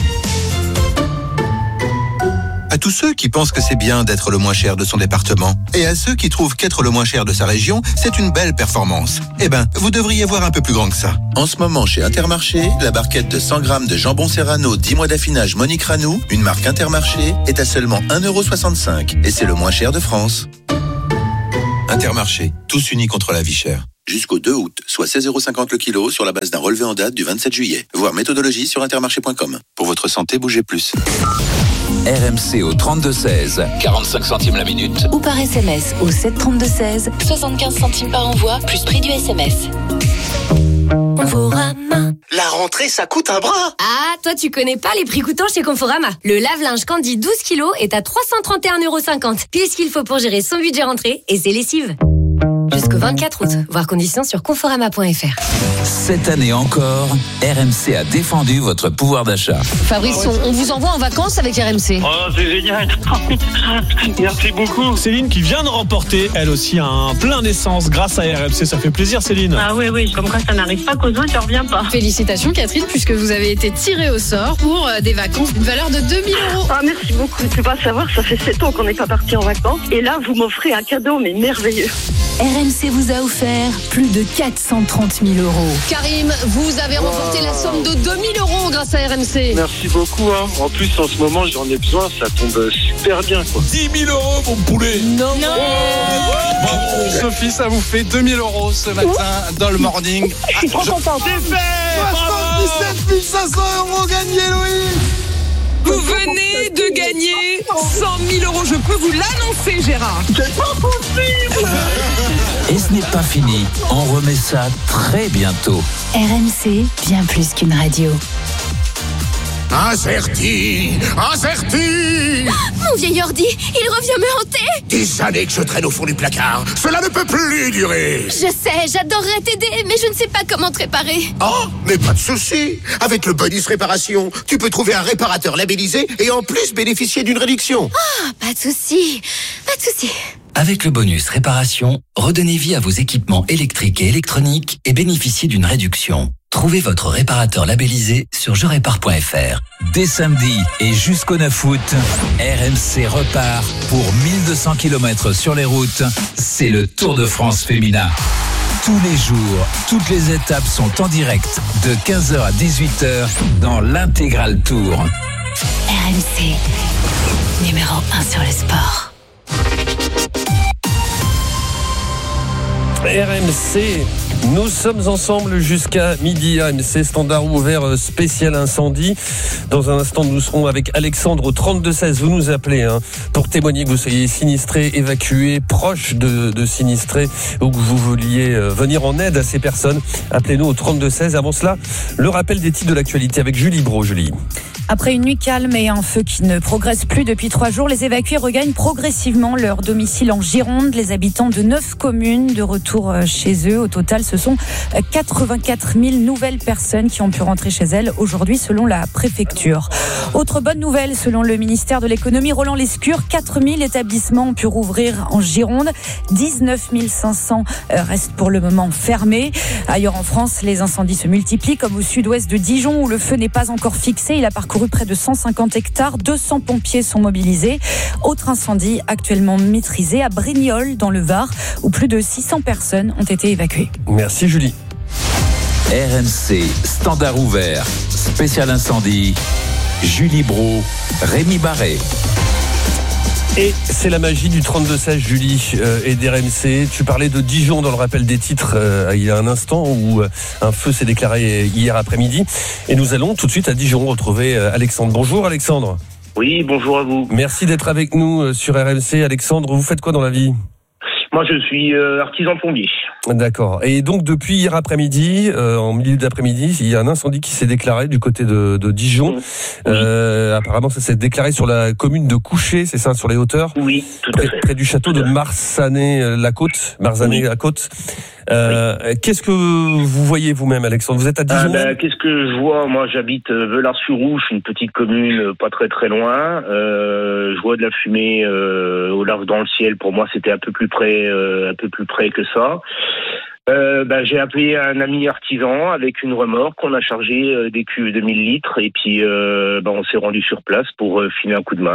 À tous ceux qui pensent que c'est bien d'être le moins cher de son département, et à ceux qui trouvent qu'être le moins cher de sa région, c'est une belle performance. Eh ben, vous devriez voir un peu plus grand que ça. En ce moment, chez Intermarché, la barquette de cent grammes de jambon Serrano dix mois d'affinage Monique Ranou, une marque Intermarché, est à seulement un euro soixante-cinq. Et c'est le moins cher de France. Intermarché, tous unis contre la vie chère. Jusqu'au deux août, soit seize euros cinquante le kilo sur la base d'un relevé en date du vingt-sept juillet. Voir méthodologie sur intermarché point com. Pour votre santé, bougez plus. R M C au trente-deux seize, quarante-cinq centimes la minute. Ou par S M S au sept trente-deux seize, soixante-quinze centimes par envoi, plus prix du S M S. Conforama. La rentrée, ça coûte un bras. Ah, toi, tu connais pas les prix coûtants chez Conforama. Le lave-linge Candy douze kilos est à trois cent trente et un euros cinquante. Pile ce qu'il faut pour gérer son budget rentrée et ses lessives. Jusqu'au vingt-quatre août. Voir conditions sur conforama point f r. Cette année encore, R M C a défendu votre pouvoir d'achat. Fabrice, on, on vous envoie en vacances avec R M C. Oh, c'est génial. Merci beaucoup. Céline qui vient de remporter, elle aussi, un plein d'essence grâce à R M C. Ça fait plaisir, Céline. Ah oui, oui, comme quoi ça n'arrive pas qu'aux autres, ça revient pas. Félicitations, Catherine, puisque vous avez été tirée au sort pour des vacances d'une valeur de deux mille euros. Ah, merci beaucoup. Tu peux pas savoir, ça fait sept ans qu'on n'est pas parti en vacances. Et là, vous m'offrez un cadeau, mais merveilleux. R M C vous a offert plus de quatre cent trente mille euros. Karim, vous avez remporté wow. la somme de deux mille euros grâce à R M C. Merci beaucoup. Hein. En plus, en ce moment, j'en ai besoin. Ça tombe super bien. Quoi. dix mille euros, mon poulet. Non. non. Oh, bravo. Sophie, ça vous fait deux mille euros ce matin Ouh. dans le morning. Je suis trop content. C'est fait. soixante-dix-sept mille cinq cents euros gagnés, Louis. Vous venez de gagner cent mille euros. Je peux vous l'annoncer, Gérard. C'est pas possible. Et ce n'est pas fini. On remet ça très bientôt. R M C, bien plus qu'une radio. Incerti, incerti. Mon vieil ordi, il revient me hanter. Des années que je traîne au fond du placard. Cela ne peut plus durer. Je sais, j'adorerais t'aider, mais je ne sais pas comment te réparer. Oh, mais pas de souci. Avec le bonus réparation, tu peux trouver un réparateur labellisé et en plus bénéficier d'une réduction. Ah, oh, pas de souci, pas de souci. Avec le bonus réparation, redonnez vie à vos équipements électriques et électroniques et bénéficiez d'une réduction. Trouvez votre réparateur labellisé sur je répare point f r. Dès samedi et jusqu'au neuf août, R M C repart pour mille deux cents kilomètres sur les routes. C'est le Tour de France féminin. Tous les jours, toutes les étapes sont en direct de quinze heures à dix-huit heures dans l'intégral Tour. R M C, numéro un sur le sport. R M C, nous sommes ensemble jusqu'à midi. R M C, standard ouvert spécial incendie. Dans un instant, nous serons avec Alexandre au trente-deux seize. Vous nous appelez hein, pour témoigner que vous soyez sinistré, évacué, proche de, de sinistré, ou que vous vouliez venir en aide à ces personnes. Appelez-nous au trente-deux seize. Avant cela, le rappel des titres de l'actualité avec Julie Bro. Julie. Après une nuit calme et un feu qui ne progresse plus depuis trois jours, les évacués regagnent progressivement leur domicile en Gironde. Les habitants de neuf communes de retour chez eux. Au total, ce sont quatre-vingt-quatre mille nouvelles personnes qui ont pu rentrer chez elles aujourd'hui selon la préfecture. Autre bonne nouvelle, selon le ministère de l'économie, Roland Lescure, quatre mille établissements ont pu rouvrir en Gironde. dix-neuf mille cinq cents restent pour le moment fermés. Ailleurs en France, les incendies se multiplient, comme au sud-ouest de Dijon où le feu n'est pas encore fixé. Il a parcouru près de cent cinquante hectares. deux cents pompiers sont mobilisés. Autre incendie actuellement maîtrisé à Brignoles dans le Var où plus de six cents personnes ont été évacuées. Merci Julie. R M C, standard ouvert, spécial incendie. Julie Bro, Rémi Barré. Et c'est la magie du trente-deux seize, Julie, euh, et d'R M C. Tu parlais de Dijon dans le rappel des titres euh, il y a un instant où euh, un feu s'est déclaré hier après-midi. Et nous allons tout de suite à Dijon retrouver euh, Alexandre. Bonjour Alexandre. Oui, bonjour à vous. Merci d'être avec nous euh, sur R M C. Alexandre, vous faites quoi dans la vie ? Moi, je suis euh, artisan plombier. D'accord. Et donc, depuis hier après-midi, euh, en milieu d'après-midi, il y a un incendie qui s'est déclaré du côté de, de Dijon. Oui. Euh, apparemment, ça s'est déclaré sur la commune de Couchet, c'est ça, sur les hauteurs ? Oui, tout à près, fait. Près du château de Marsanet-la-Côte. Marsanet-la-Côte. Euh, oui. Qu'est-ce que vous voyez vous-même, Alexandre? Vous êtes à Dijon? ah ben, Qu'est-ce que je vois? Moi, j'habite Velars-sur-Ouche, une petite commune pas très très loin. Euh, je vois de la fumée euh, au large dans le ciel. Pour moi, c'était un peu plus près, euh, un peu plus près que ça. Euh, ben, j'ai appelé un ami artisan avec une remorque. On a chargé euh, des cuves de mille litres et puis euh, ben, on s'est rendu sur place pour euh, filer un coup de main.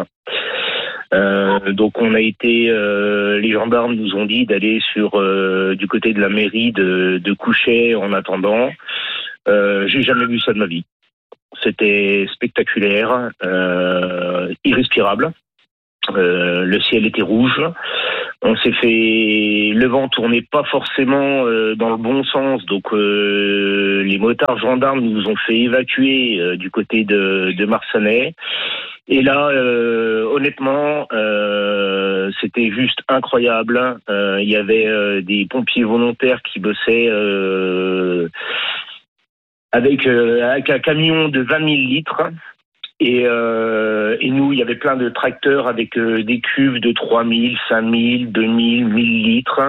Euh, donc on a été, euh, les gendarmes nous ont dit d'aller sur euh, du côté de la mairie de, de Couchet en attendant. Euh, j'ai jamais vu ça de ma vie. C'était spectaculaire, euh, irrespirable. Euh, le ciel était rouge. On s'est fait, le vent tournait pas forcément euh, dans le bon sens, donc euh, les motards gendarmes nous ont fait évacuer euh, du côté de, de Marsanais. Et là, euh, honnêtement, euh, c'était juste incroyable. Euh, il y avait euh, des pompiers volontaires qui bossaient euh, avec, euh, avec un camion de vingt mille litres. Et, euh, et nous, il y avait plein de tracteurs avec euh, des cuves de trois mille, cinq mille, deux mille, mille litres.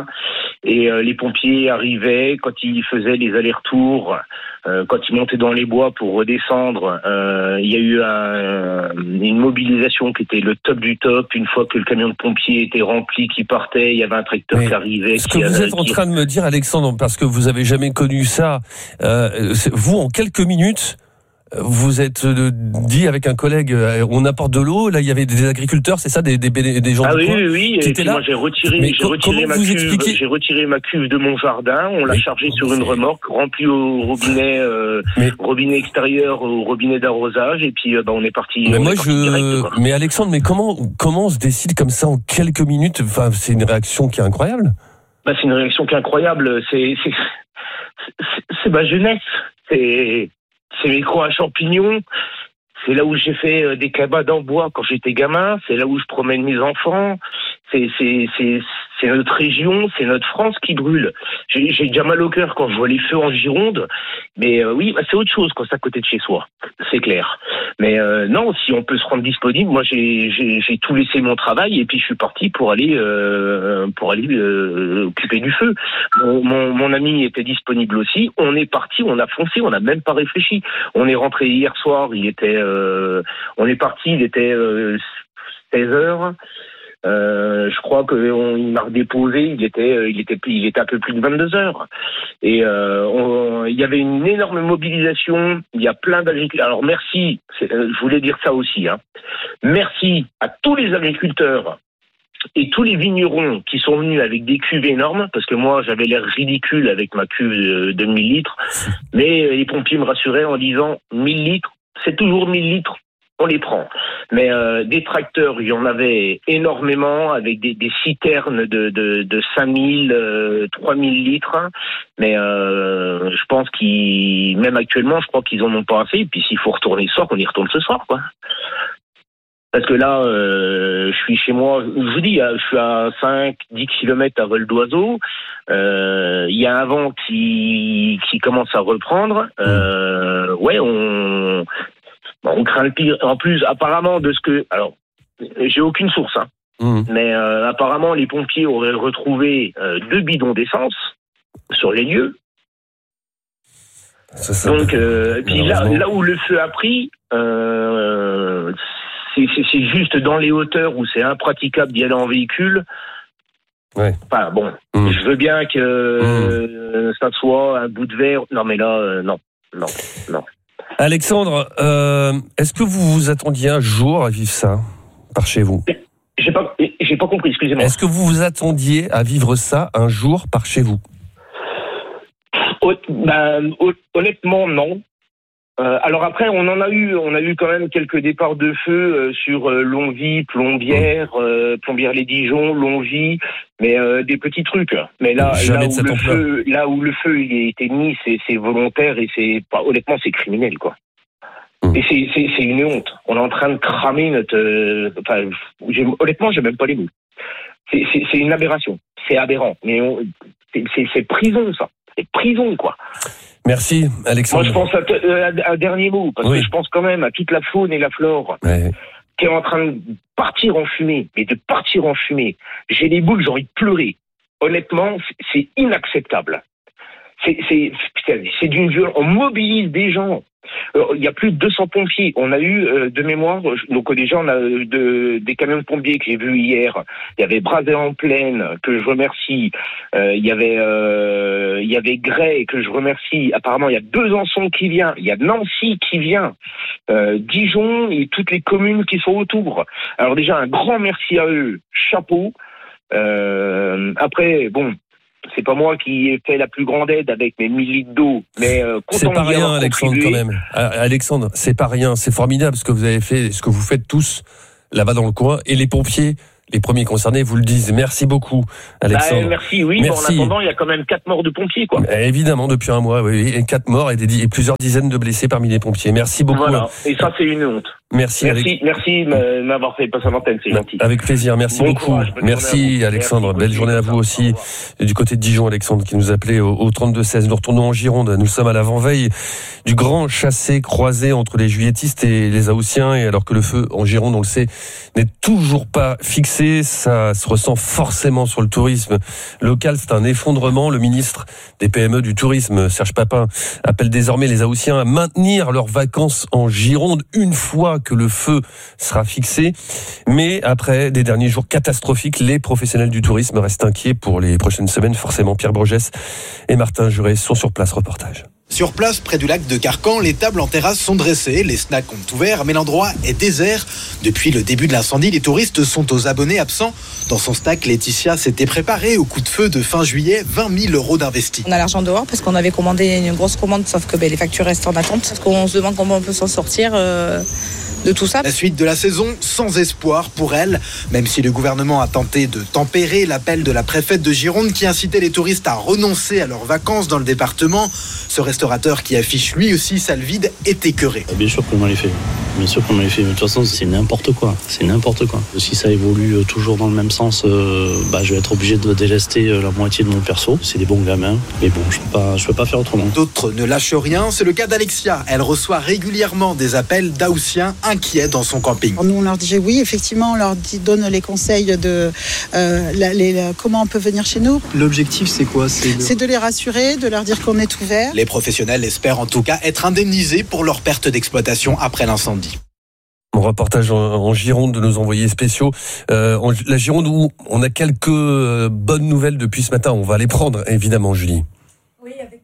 Et euh, les pompiers arrivaient quand ils faisaient les allers-retours, euh, quand ils montaient dans les bois pour redescendre. Euh, il y a eu un, une mobilisation qui était le top du top. Une fois que le camion de pompiers était rempli, qui partait, il y avait un tracteur Mais qui arrivait. Ce qui que vous avait, êtes en qui... train de me dire, Alexandre, parce que vous avez jamais connu ça, euh, vous, en quelques minutes, vous êtes dit avec un collègue, on apporte de l'eau. Là, il y avait des agriculteurs, c'est ça, des, des, des gens ah du oui, coin oui, oui. qui Et étaient puis là. moi, j'ai retiré, j'ai co- retiré ma cuve, expliquez... j'ai retiré ma cuve de mon jardin. On l'a mais, chargée sur une remorque, remplie au robinet, euh, mais, robinet extérieur, au robinet d'arrosage. Et puis, euh, bah, on est parti. Mais on moi, est parti je. direct, mais Alexandre, mais comment, comment on se décide comme ça en quelques minutes? Enfin, c'est une réaction qui est incroyable. Bah, c'est une réaction qui est incroyable. C'est, c'est, c'est, c'est ma jeunesse. C'est, c'est mes croix à champignons. C'est là où j'ai fait des cabanes en bois quand j'étais gamin. C'est là où je promène mes enfants. C'est, c'est, c'est, c'est notre région, c'est notre France qui brûle. J'ai, j'ai déjà mal au cœur quand je vois les feux en Gironde. Mais euh, oui, bah, c'est autre chose quand c'est à côté de chez soi. C'est clair. Mais euh, non, si on peut se rendre disponible, moi j'ai, j'ai, j'ai tout laissé mon travail et puis je suis parti pour aller euh, pour aller euh, occuper du feu. Mon, mon, mon ami était disponible aussi. On est parti, on a foncé, on n'a même pas réfléchi. On est rentré hier soir. Il était, euh, on est parti, il était euh, seize heures. Euh, je crois qu'il m'a redéposé, il était, il était, il était un peu plus de vingt-deux heures. Et euh, on, il y avait une énorme mobilisation. Il y a plein d'agriculteurs. Alors merci, c'est, euh, je voulais dire ça aussi. Hein. Merci à tous les agriculteurs et tous les vignerons qui sont venus avec des cuves énormes, parce que moi j'avais l'air ridicule avec ma cuve de, de mille litres. Mais les pompiers me rassuraient en disant mille litres, c'est toujours mille litres. On les prend. Mais euh, des tracteurs, il y en avait énormément, avec des, des citernes de, de, de cinq mille, euh, trois mille litres. Mais euh, je pense qu'ils, même actuellement, je crois qu'ils en ont pas assez. Et puis s'il faut retourner ce soir, on y retourne ce soir, quoi. Parce que là, euh, je suis chez moi, je vous dis, je suis à cinq dix kilomètres à vol d'oiseau. Euh, il y a un vent qui, qui commence à reprendre. Euh, ouais, on... On craint le pire. En plus, apparemment, de ce que... Alors, j'ai aucune source, hein. Mmh. Mais euh, apparemment, les pompiers auraient retrouvé euh, deux bidons d'essence sur les lieux. Ça, ça Donc, euh, puis là, là où le feu a pris, euh, c'est, c'est, c'est juste dans les hauteurs où c'est impraticable d'y aller en véhicule. Ouais. Enfin, bon, mmh. je veux bien que mmh. euh, ça soit un bout de verre. Non, mais là, euh, non, non, non. Alexandre, euh, est-ce que vous vous attendiez un jour à vivre ça par chez vous? J'ai pas, j'ai pas compris, excusez-moi. Est-ce que vous vous attendiez à vivre ça un jour par chez vous? Ben, honnêtement, non. Euh, alors après, on en a eu, on a eu quand même quelques départs de feu euh, sur euh, Longwy, Plombières, euh, Plombières-les-Dijon, Longwy, mais euh, des petits trucs. Mais là, là où le feu, là où le feu il a été mis, c'est, c'est volontaire et c'est, bah, honnêtement, c'est criminel, quoi. Mmh. Et c'est, c'est, c'est une honte. On est en train de cramer notre. Euh, enfin, j'ai, honnêtement, j'ai même pas les mots. C'est, c'est, c'est une aberration. C'est aberrant. Mais on, c'est, c'est, c'est prison, ça. C'est prison, quoi. Merci, Alexandre. Moi, je pense à, t- à un dernier mot, parce oui. que je pense quand même à toute la faune et la flore ouais. qui est en train de partir en fumée, mais de partir en fumée. J'ai les boules, j'ai envie de pleurer. honnêtement, c'est inacceptable. C'est, c'est, c'est d'une violence. On mobilise des gens. Il y a plus de deux cents pompiers. On a eu euh, de mémoire, donc déjà on a de, des camions de pompiers que j'ai vus hier. Il y avait Brazé en Plaine que je remercie. Euh, il y avait euh, il y avait Grès que je remercie. Apparemment il y a Besançon qui vient. Il y a Nancy qui vient. Euh, Dijon et toutes les communes qui sont autour. Alors déjà un grand merci à eux. Chapeau. Euh, après bon. C'est pas moi qui ai fait la plus grande aide avec mes mille litres d'eau, mais euh, c'est pas rien, Alexandre, quand même. Alexandre, c'est pas rien, c'est formidable ce que vous avez fait, ce que vous faites tous là-bas dans le coin, et les pompiers, les premiers concernés, vous le disent. Merci beaucoup, Alexandre. Bah, merci, oui. Merci. Bon, en attendant, il y a quand même quatre morts de pompiers, quoi. Évidemment, depuis un mois, oui, et quatre morts et, des, et plusieurs dizaines de blessés parmi les pompiers. Merci beaucoup. Voilà. Et ça, c'est une honte. Merci. Merci, Alex... merci de m'avoir fait passer à l'antenne, c'est gentil. Avec plaisir, merci bon beaucoup. Courage, merci, Alexandre. Merci, belle journée à vous aussi. Du côté de Dijon, Alexandre, qui nous appelait au, au trente-deux seize. Nous retournons en Gironde. Nous sommes à l'avant-veille du grand chassé-croisé entre les juilletistes et les Haussiens. Et alors que le feu en Gironde, on le sait, n'est toujours pas fixé, ça se ressent forcément sur le tourisme local. C'est un effondrement. Le ministre des P M E du tourisme, Serge Papin, appelle désormais les Haussiens à maintenir leurs vacances en Gironde une fois que le feu sera fixé. Mais après des derniers jours catastrophiques, les professionnels du tourisme restent inquiets pour les prochaines semaines. Forcément, Pierre Brogès et Martin Juret sont sur place. Reportage. Sur place, près du lac de Carcan, les tables en terrasse sont dressées, les snacks ont ouvert, mais l'endroit est désert. Depuis le début de l'incendie, les touristes sont aux abonnés absents. Dans son snack, Laetitia s'était préparée au coup de feu de fin juillet, vingt mille euros d'investis. On a l'argent dehors parce qu'on avait commandé une grosse commande, sauf que ben, les factures restent en attente. Parce qu'on se demande comment on peut s'en sortir euh, de tout ça. La suite de la saison, sans espoir pour elle, même si le gouvernement a tenté de tempérer l'appel de la préfète de Gironde qui incitait les touristes à renoncer à leurs vacances dans le département. Ce restaurateur qui affiche lui aussi salle vide est écœuré. Bien sûr qu'on les fait. Bien sûr qu'on les fait. Mais de toute façon, c'est n'importe quoi. C'est n'importe quoi. Si ça évolue toujours dans le même sens, euh, bah, je vais être obligé de délester la moitié de mon perso. C'est des bons gamins. Mais bon, je peux pas, je peux pas faire autrement. D'autres ne lâchent rien. C'est le cas d'Alexia. Elle reçoit régulièrement des appels d'Haussiens inquiets dans son camping. Nous, on leur dit oui, effectivement, on leur dit, donne les conseils de euh, la, les, la, comment on peut venir chez nous. L'objectif, c'est quoi ? C'est de... c'est de les rassurer, de leur dire qu'on est ouvert. Les professionnels espèrent en tout cas être indemnisés pour leur perte d'exploitation après l'incendie. Mon reportage en, en Gironde de nos envoyés spéciaux. Euh, en, la Gironde où on a quelques euh, bonnes nouvelles depuis ce matin. On va les prendre, évidemment, Julie. Oui, avec...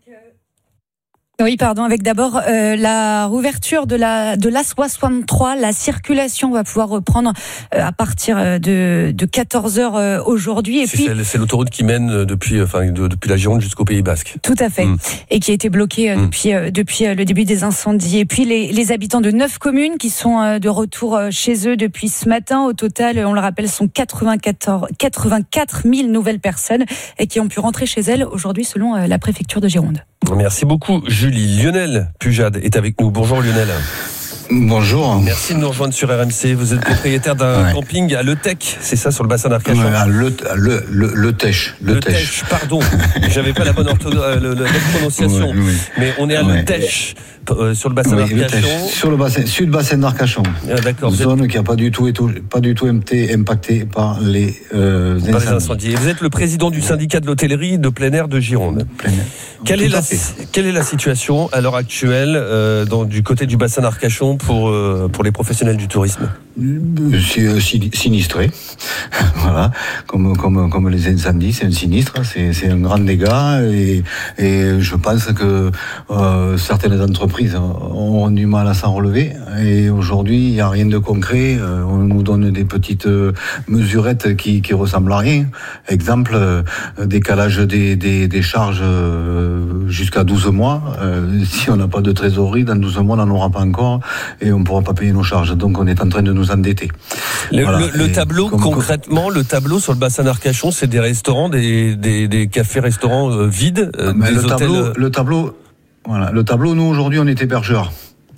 Oui, pardon, avec d'abord euh, la rouverture de la de l'A soixante-trois, la circulation va pouvoir reprendre euh, à partir de de quatorze heures euh, aujourd'hui et c'est, puis c'est, c'est l'autoroute qui mène depuis enfin de, depuis la Gironde jusqu'au Pays Basque. Tout à fait. Mmh. Et qui a été bloquée euh, mmh. depuis euh, depuis euh, le début des incendies et puis les les habitants de neuf communes qui sont euh, de retour euh, chez eux depuis ce matin. Au total, on le rappelle, sont quatre-vingt-quatorze quatre-vingt-quatre mille nouvelles personnes et qui ont pu rentrer chez elles aujourd'hui selon euh, la préfecture de Gironde. Merci beaucoup, Julie. Lionel Pujade est avec nous. Bonjour, Lionel. Bonjour. Merci de nous rejoindre sur R M C. Vous êtes propriétaire d'un ouais. camping à Le Tech, c'est ça, sur le bassin d'Arcachon. Ouais, le, le, le, le Tech. Le, le Tech, pardon. J'avais pas la bonne ortho, euh, le, la bonne prononciation. Ouais, oui. Mais on est à ouais. Le Tech. Euh, sur le bassin oui, d'Arcachon. Sur le bassin, sud bassin d'Arcachon. Ah, d'accord. Zone êtes... qui n'a pas du tout, pas du tout été impactée par les, euh, par incendies. les incendies. Et vous êtes le président du syndicat de l'hôtellerie de plein air de Gironde. Plein air. Quelle est, la, quelle est la situation à l'heure actuelle euh, dans, du côté du bassin d'Arcachon pour, euh, pour les professionnels du tourisme ? C'est euh, sinistré, voilà, comme, comme, comme les incendies, c'est un sinistre, c'est, c'est un grand dégât et, et je pense que euh, certaines entreprises ont du mal à s'en relever et aujourd'hui il n'y a rien de concret, on nous donne des petites mesurettes qui, qui ressemblent à rien. Exemple, décalage des, des, des charges jusqu'à douze mois, si on n'a pas de trésorerie, dans douze mois on n'en aura pas encore et on ne pourra pas payer nos charges, donc on est en train de nous endetter. Le, voilà. le, le tableau, comme, concrètement, le tableau sur le bassin d'Arcachon, c'est des restaurants, des, des, des cafés-restaurants euh, vides, euh, des le hôtels... Tableau, le tableau, voilà, le tableau, nous aujourd'hui on est hébergeurs.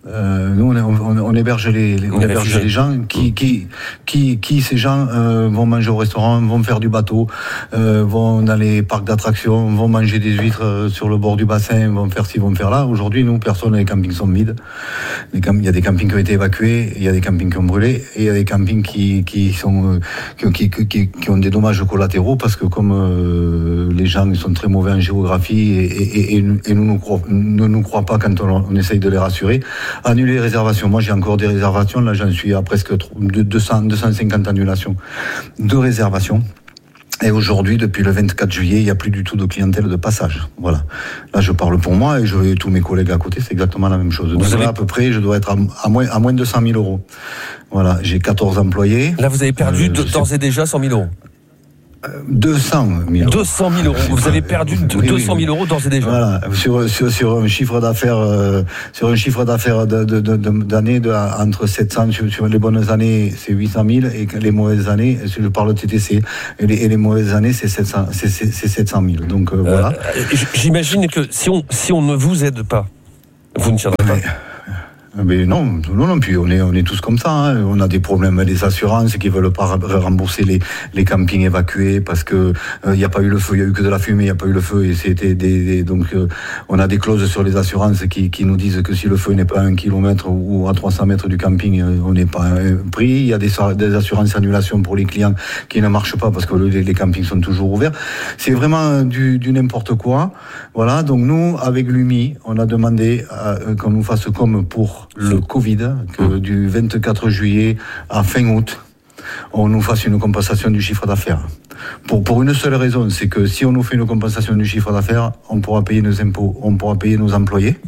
Euh, nous, on, on, on héberge les, les, on héberge les gens qui, qui, qui, qui, ces gens euh, vont manger au restaurant, vont faire du bateau, euh, vont dans les parcs d'attractions, vont manger des huîtres euh, sur le bord du bassin, vont faire ci, vont faire là. Aujourd'hui, nous, personne, les campings sont vides. Les camp- il y a des campings qui ont été évacués, il y a des campings qui ont brûlé, et il y a des campings qui, qui sont, euh, qui, qui, qui, qui ont des dommages collatéraux parce que comme euh, les gens sont très mauvais en géographie et, et, et, et nous ne croient, ne nous croient pas quand on, on essaye de les rassurer. Annuler les réservations. Moi, j'ai encore des réservations. Là, j'en suis à presque deux cents, deux cent cinquante annulations de réservations. Et aujourd'hui, depuis le vingt-quatre juillet, il n'y a plus du tout de clientèle de passage. Voilà. Là, je parle pour moi et je et tous mes collègues à côté, c'est exactement la même chose. Donc là, à peu près, je dois être à, à moins, à moins de cent mille euros. Voilà. J'ai quatorze employés. Là, vous avez perdu euh, d'ores et déjà cent mille euros. deux cent mille euros. deux cent mille euros. Vous avez perdu deux cent mille euros d'ores et déjà. Voilà. Sur, sur, sur un chiffre d'affaires, euh, sur un chiffre d'affaires de, de, de, de, d'années de, entre sept cents, sur, sur les bonnes années, c'est huit cent mille, et les mauvaises années, si je parle de T T C, et les, et les mauvaises années, c'est sept cents, c'est, c'est, c'est sept cent mille. Donc, euh, voilà. Euh, j'imagine que si on, si on ne vous aide pas, vous ne tiendrez pas. Mais... Mais non, non, non, puis on est, on est tous comme ça, hein. On a des problèmes des assurances qui veulent pas rembourser les, les campings évacués parce que il euh, n'y a pas eu le feu, il y a eu que de la fumée, il n'y a pas eu le feu et c'était des, des donc euh, on a des clauses sur les assurances qui, qui nous disent que si le feu n'est pas à un kilomètre ou à trois cents mètres du camping, euh, on n'est pas euh, pris. Il y a des, des assurances annulation pour les clients qui ne marchent pas parce que les, les campings sont toujours ouverts. C'est vraiment du, du n'importe quoi. Voilà, donc nous, avec l'U M I, on a demandé euh, qu'on nous fasse comme pour le Covid, que du vingt-quatre juillet à fin août, on nous fasse une compensation du chiffre d'affaires. Pour, pour une seule raison, c'est que si on nous fait une compensation du chiffre d'affaires, on pourra payer nos impôts, on pourra payer nos employés.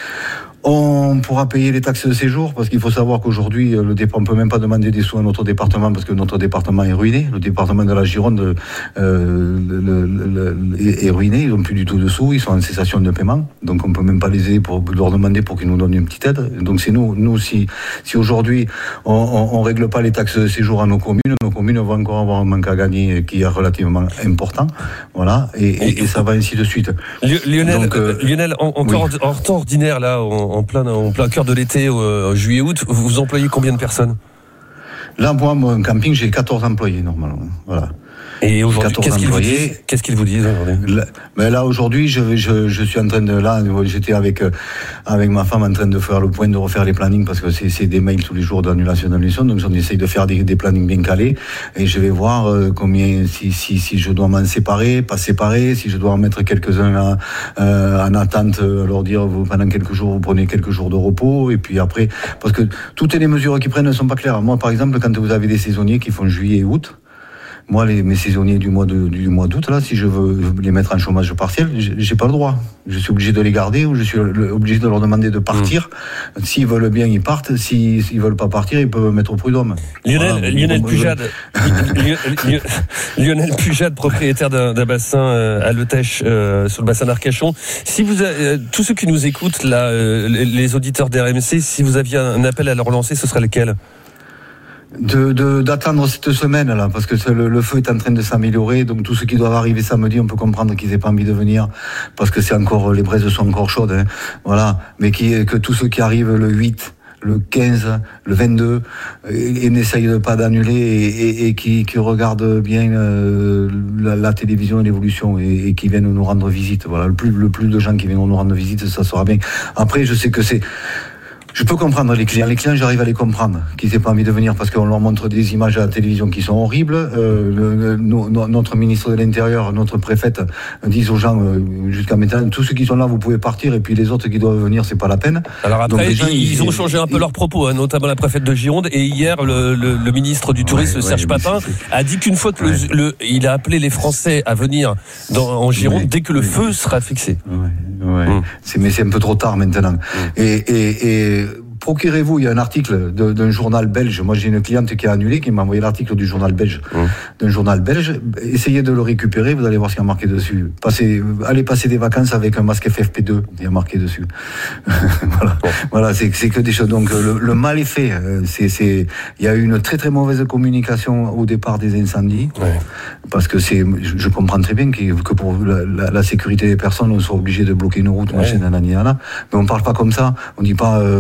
On pourra payer les taxes de séjour, parce qu'il faut savoir qu'aujourd'hui, le départ, on ne peut même pas demander des sous à notre département, parce que notre département est ruiné. Le département de la Gironde euh, le, le, le, est ruiné, ils n'ont plus du tout de sous, ils sont en cessation de paiement. Donc on ne peut même pas les aider pour leur demander pour qu'ils nous donnent une petite aide. Donc c'est nous, nous si, si aujourd'hui on ne règle pas les taxes de séjour à nos communes, nos communes vont encore avoir un manque à gagner qui est relativement important. Voilà, et, et, et ça va ainsi de suite. Lionel, Donc, euh, Lionel en, encore oui. en temps ordinaire, là, on, en plein, en plein cœur de l'été, euh, juillet-août, vous employez combien de personnes? Là, moi, mon camping, j'ai quatorze employés, normalement. Voilà. Et aujourd'hui, qu'est-ce qu'ils vous disent Qu'est-ce qu'ils vous disent aujourd'hui là, ben là, aujourd'hui, je, je, je suis en train de... Là, j'étais avec, avec ma femme en train de faire le point, de refaire les plannings, parce que c'est, c'est des mails tous les jours d'annulation, d'annulation. Donc, on essaye de faire des, des plannings bien calés. Et je vais voir euh, combien, si, si, si je dois m'en séparer, pas séparer, si je dois en mettre quelques-uns à, euh, en attente, leur dire, vous, pendant quelques jours, vous prenez quelques jours de repos. Et puis après, parce que toutes les mesures qu'ils prennent ne sont pas claires. Moi, par exemple, quand vous avez des saisonniers qui font juillet et août, moi, les, mes saisonniers du mois de, du mois d'août, là, si je veux les mettre en chômage partiel, j'ai, j'ai pas le droit. Je suis obligé de les garder ou je suis le, obligé de leur demander de partir. Mmh. S'ils veulent bien, ils partent. S'ils, s'ils veulent pas partir, ils peuvent mettre au prud'homme. Lionel, voilà, Lionel Pujade, Lionel Pujade, propriétaire d'un, d'un bassin à Letèche, euh, sur le bassin d'Arcachon. Si vous, euh, tous ceux qui nous écoutent, là, euh, les, les auditeurs d'R M C, si vous aviez un appel à leur lancer, ce serait lequel? De, de, d'attendre cette semaine là, parce que le, le feu est en train de s'améliorer, donc tous ceux qui doivent arriver samedi, on peut comprendre qu'ils aient pas envie de venir, parce que c'est encore, les braises sont encore chaudes, hein, voilà, mais qui, que tous ceux qui arrivent le huit, le quinze, le vingt-deux, et, et n'essayent de pas d'annuler, et, et, et qui, qui regardent bien euh, la, la télévision et l'évolution, et, et qui viennent nous rendre visite, voilà, le plus, le plus de gens qui viennent nous rendre visite, ça sera bien. Après, je sais que c'est... Je peux comprendre les clients. Les clients, j'arrive à les comprendre, qu'ils n'aient pas envie de venir parce qu'on leur montre des images à la télévision qui sont horribles. Euh, le, le, no, notre ministre de l'Intérieur, notre préfète, disent aux gens euh, jusqu'à maintenant, tous ceux qui sont là, vous pouvez partir, et puis les autres qui doivent venir, c'est pas la peine. Alors après, Donc, gens, ils, ils ont changé un peu ils, leurs propos, hein, notamment la préfète de Gironde, et hier, le, le, le ministre du Tourisme, ouais, Serge ouais, Papin, c'est, c'est... a dit qu'une fois que ouais. le, le, il a appelé les Français à venir dans, en Gironde, ouais. dès que le ouais. feu sera fixé. Ouais, ouais. Mmh. C'est, mais c'est un peu trop tard maintenant. Mmh. Et, et, et procurez-vous, il y a un article de, d'un journal belge. Moi, j'ai une cliente qui a annulé, qui m'a envoyé l'article du journal belge, mmh. d'un journal belge. Essayez de le récupérer, vous allez voir ce qu'il y a marqué dessus. Passez, allez passer des vacances avec un masque F F P deux, il y a marqué dessus. voilà, bon. voilà, c'est, c'est que des choses. Donc, le, le mal est fait. C'est, c'est, il y a eu une très très mauvaise communication au départ des incendies, ouais. parce que c'est, je, je comprends très bien que, que pour la, la, la sécurité des personnes, on soit obligé de bloquer une route, ouais. machin, nanana, nanana. Mais on parle pas comme ça. On dit pas, euh,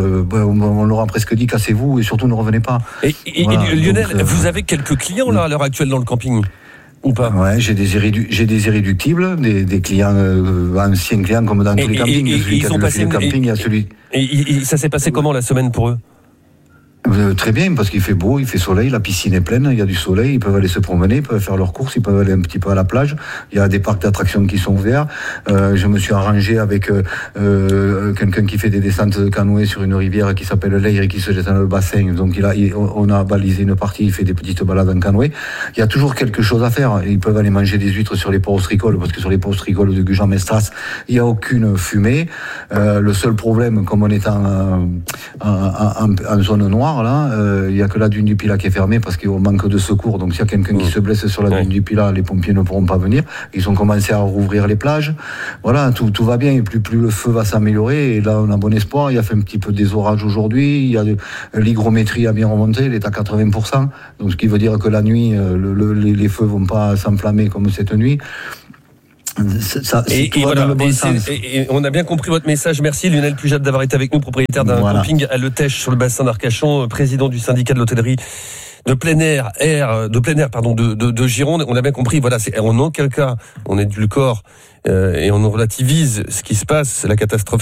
on, on leur a presque dit cassez-vous et surtout ne revenez pas. Et, et, voilà, et Lionel, donc, euh, vous avez quelques clients là à l'heure actuelle dans le camping ou pas? Ouais, j'ai des, irrédu- j'ai des irréductibles, des, des clients, euh, anciens clients comme dans et, tous les campings. Et, et, celui et qui a passé le camping, il y a celui. Et, et, et ça s'est passé comment la semaine pour eux? Euh, très bien, parce qu'il fait beau, il fait soleil, la piscine est pleine, il y a du soleil, ils peuvent aller se promener, ils peuvent faire leurs courses, ils peuvent aller un petit peu à la plage. Il y a des parcs d'attractions qui sont ouverts. Euh, je me suis arrangé avec euh, quelqu'un qui fait des descentes de canoë sur une rivière qui s'appelle l'Eyre et qui se jette dans le bassin. Donc il a, il, on a balisé une partie, il fait des petites balades en canoë. Il y a toujours quelque chose à faire. Ils peuvent aller manger des huîtres sur les ports ostриcoles, parce que sur les ports ostриcoles de Gujan-Mestras, il n'y a aucune fumée. Euh, le seul problème, comme on est en, en, en, en zone noire, là, il n'y a que la dune du Pilat qui est fermée parce qu'on manque de secours. Donc s'il y a quelqu'un mmh. qui se blesse sur la dune ouais. du Pilat, les pompiers ne pourront pas venir. Ils ont commencé à rouvrir les plages. Voilà, tout, tout va bien. Et plus, plus le feu va s'améliorer. Et là, on a bon espoir. Il y a fait un petit peu des orages aujourd'hui. Il y a de, l'hygrométrie a bien remonté. Elle est à quatre-vingts pour cent. Donc ce qui veut dire que la nuit, le, le, les, les feux ne vont pas s'enflammer comme cette nuit. Ça, et, et, voilà, bon et, et, et on a bien compris votre message. Merci Lionel Pujade d'avoir été avec nous, propriétaire d'un voilà. camping à Le Tèche sur le bassin d'Arcachon, président du syndicat de l'hôtellerie de plein air, air de plein air pardon de, de, de Gironde. On a bien compris. Voilà, c'est en aucun cas on édulcore euh, et on relativise ce qui se passe, la catastrophe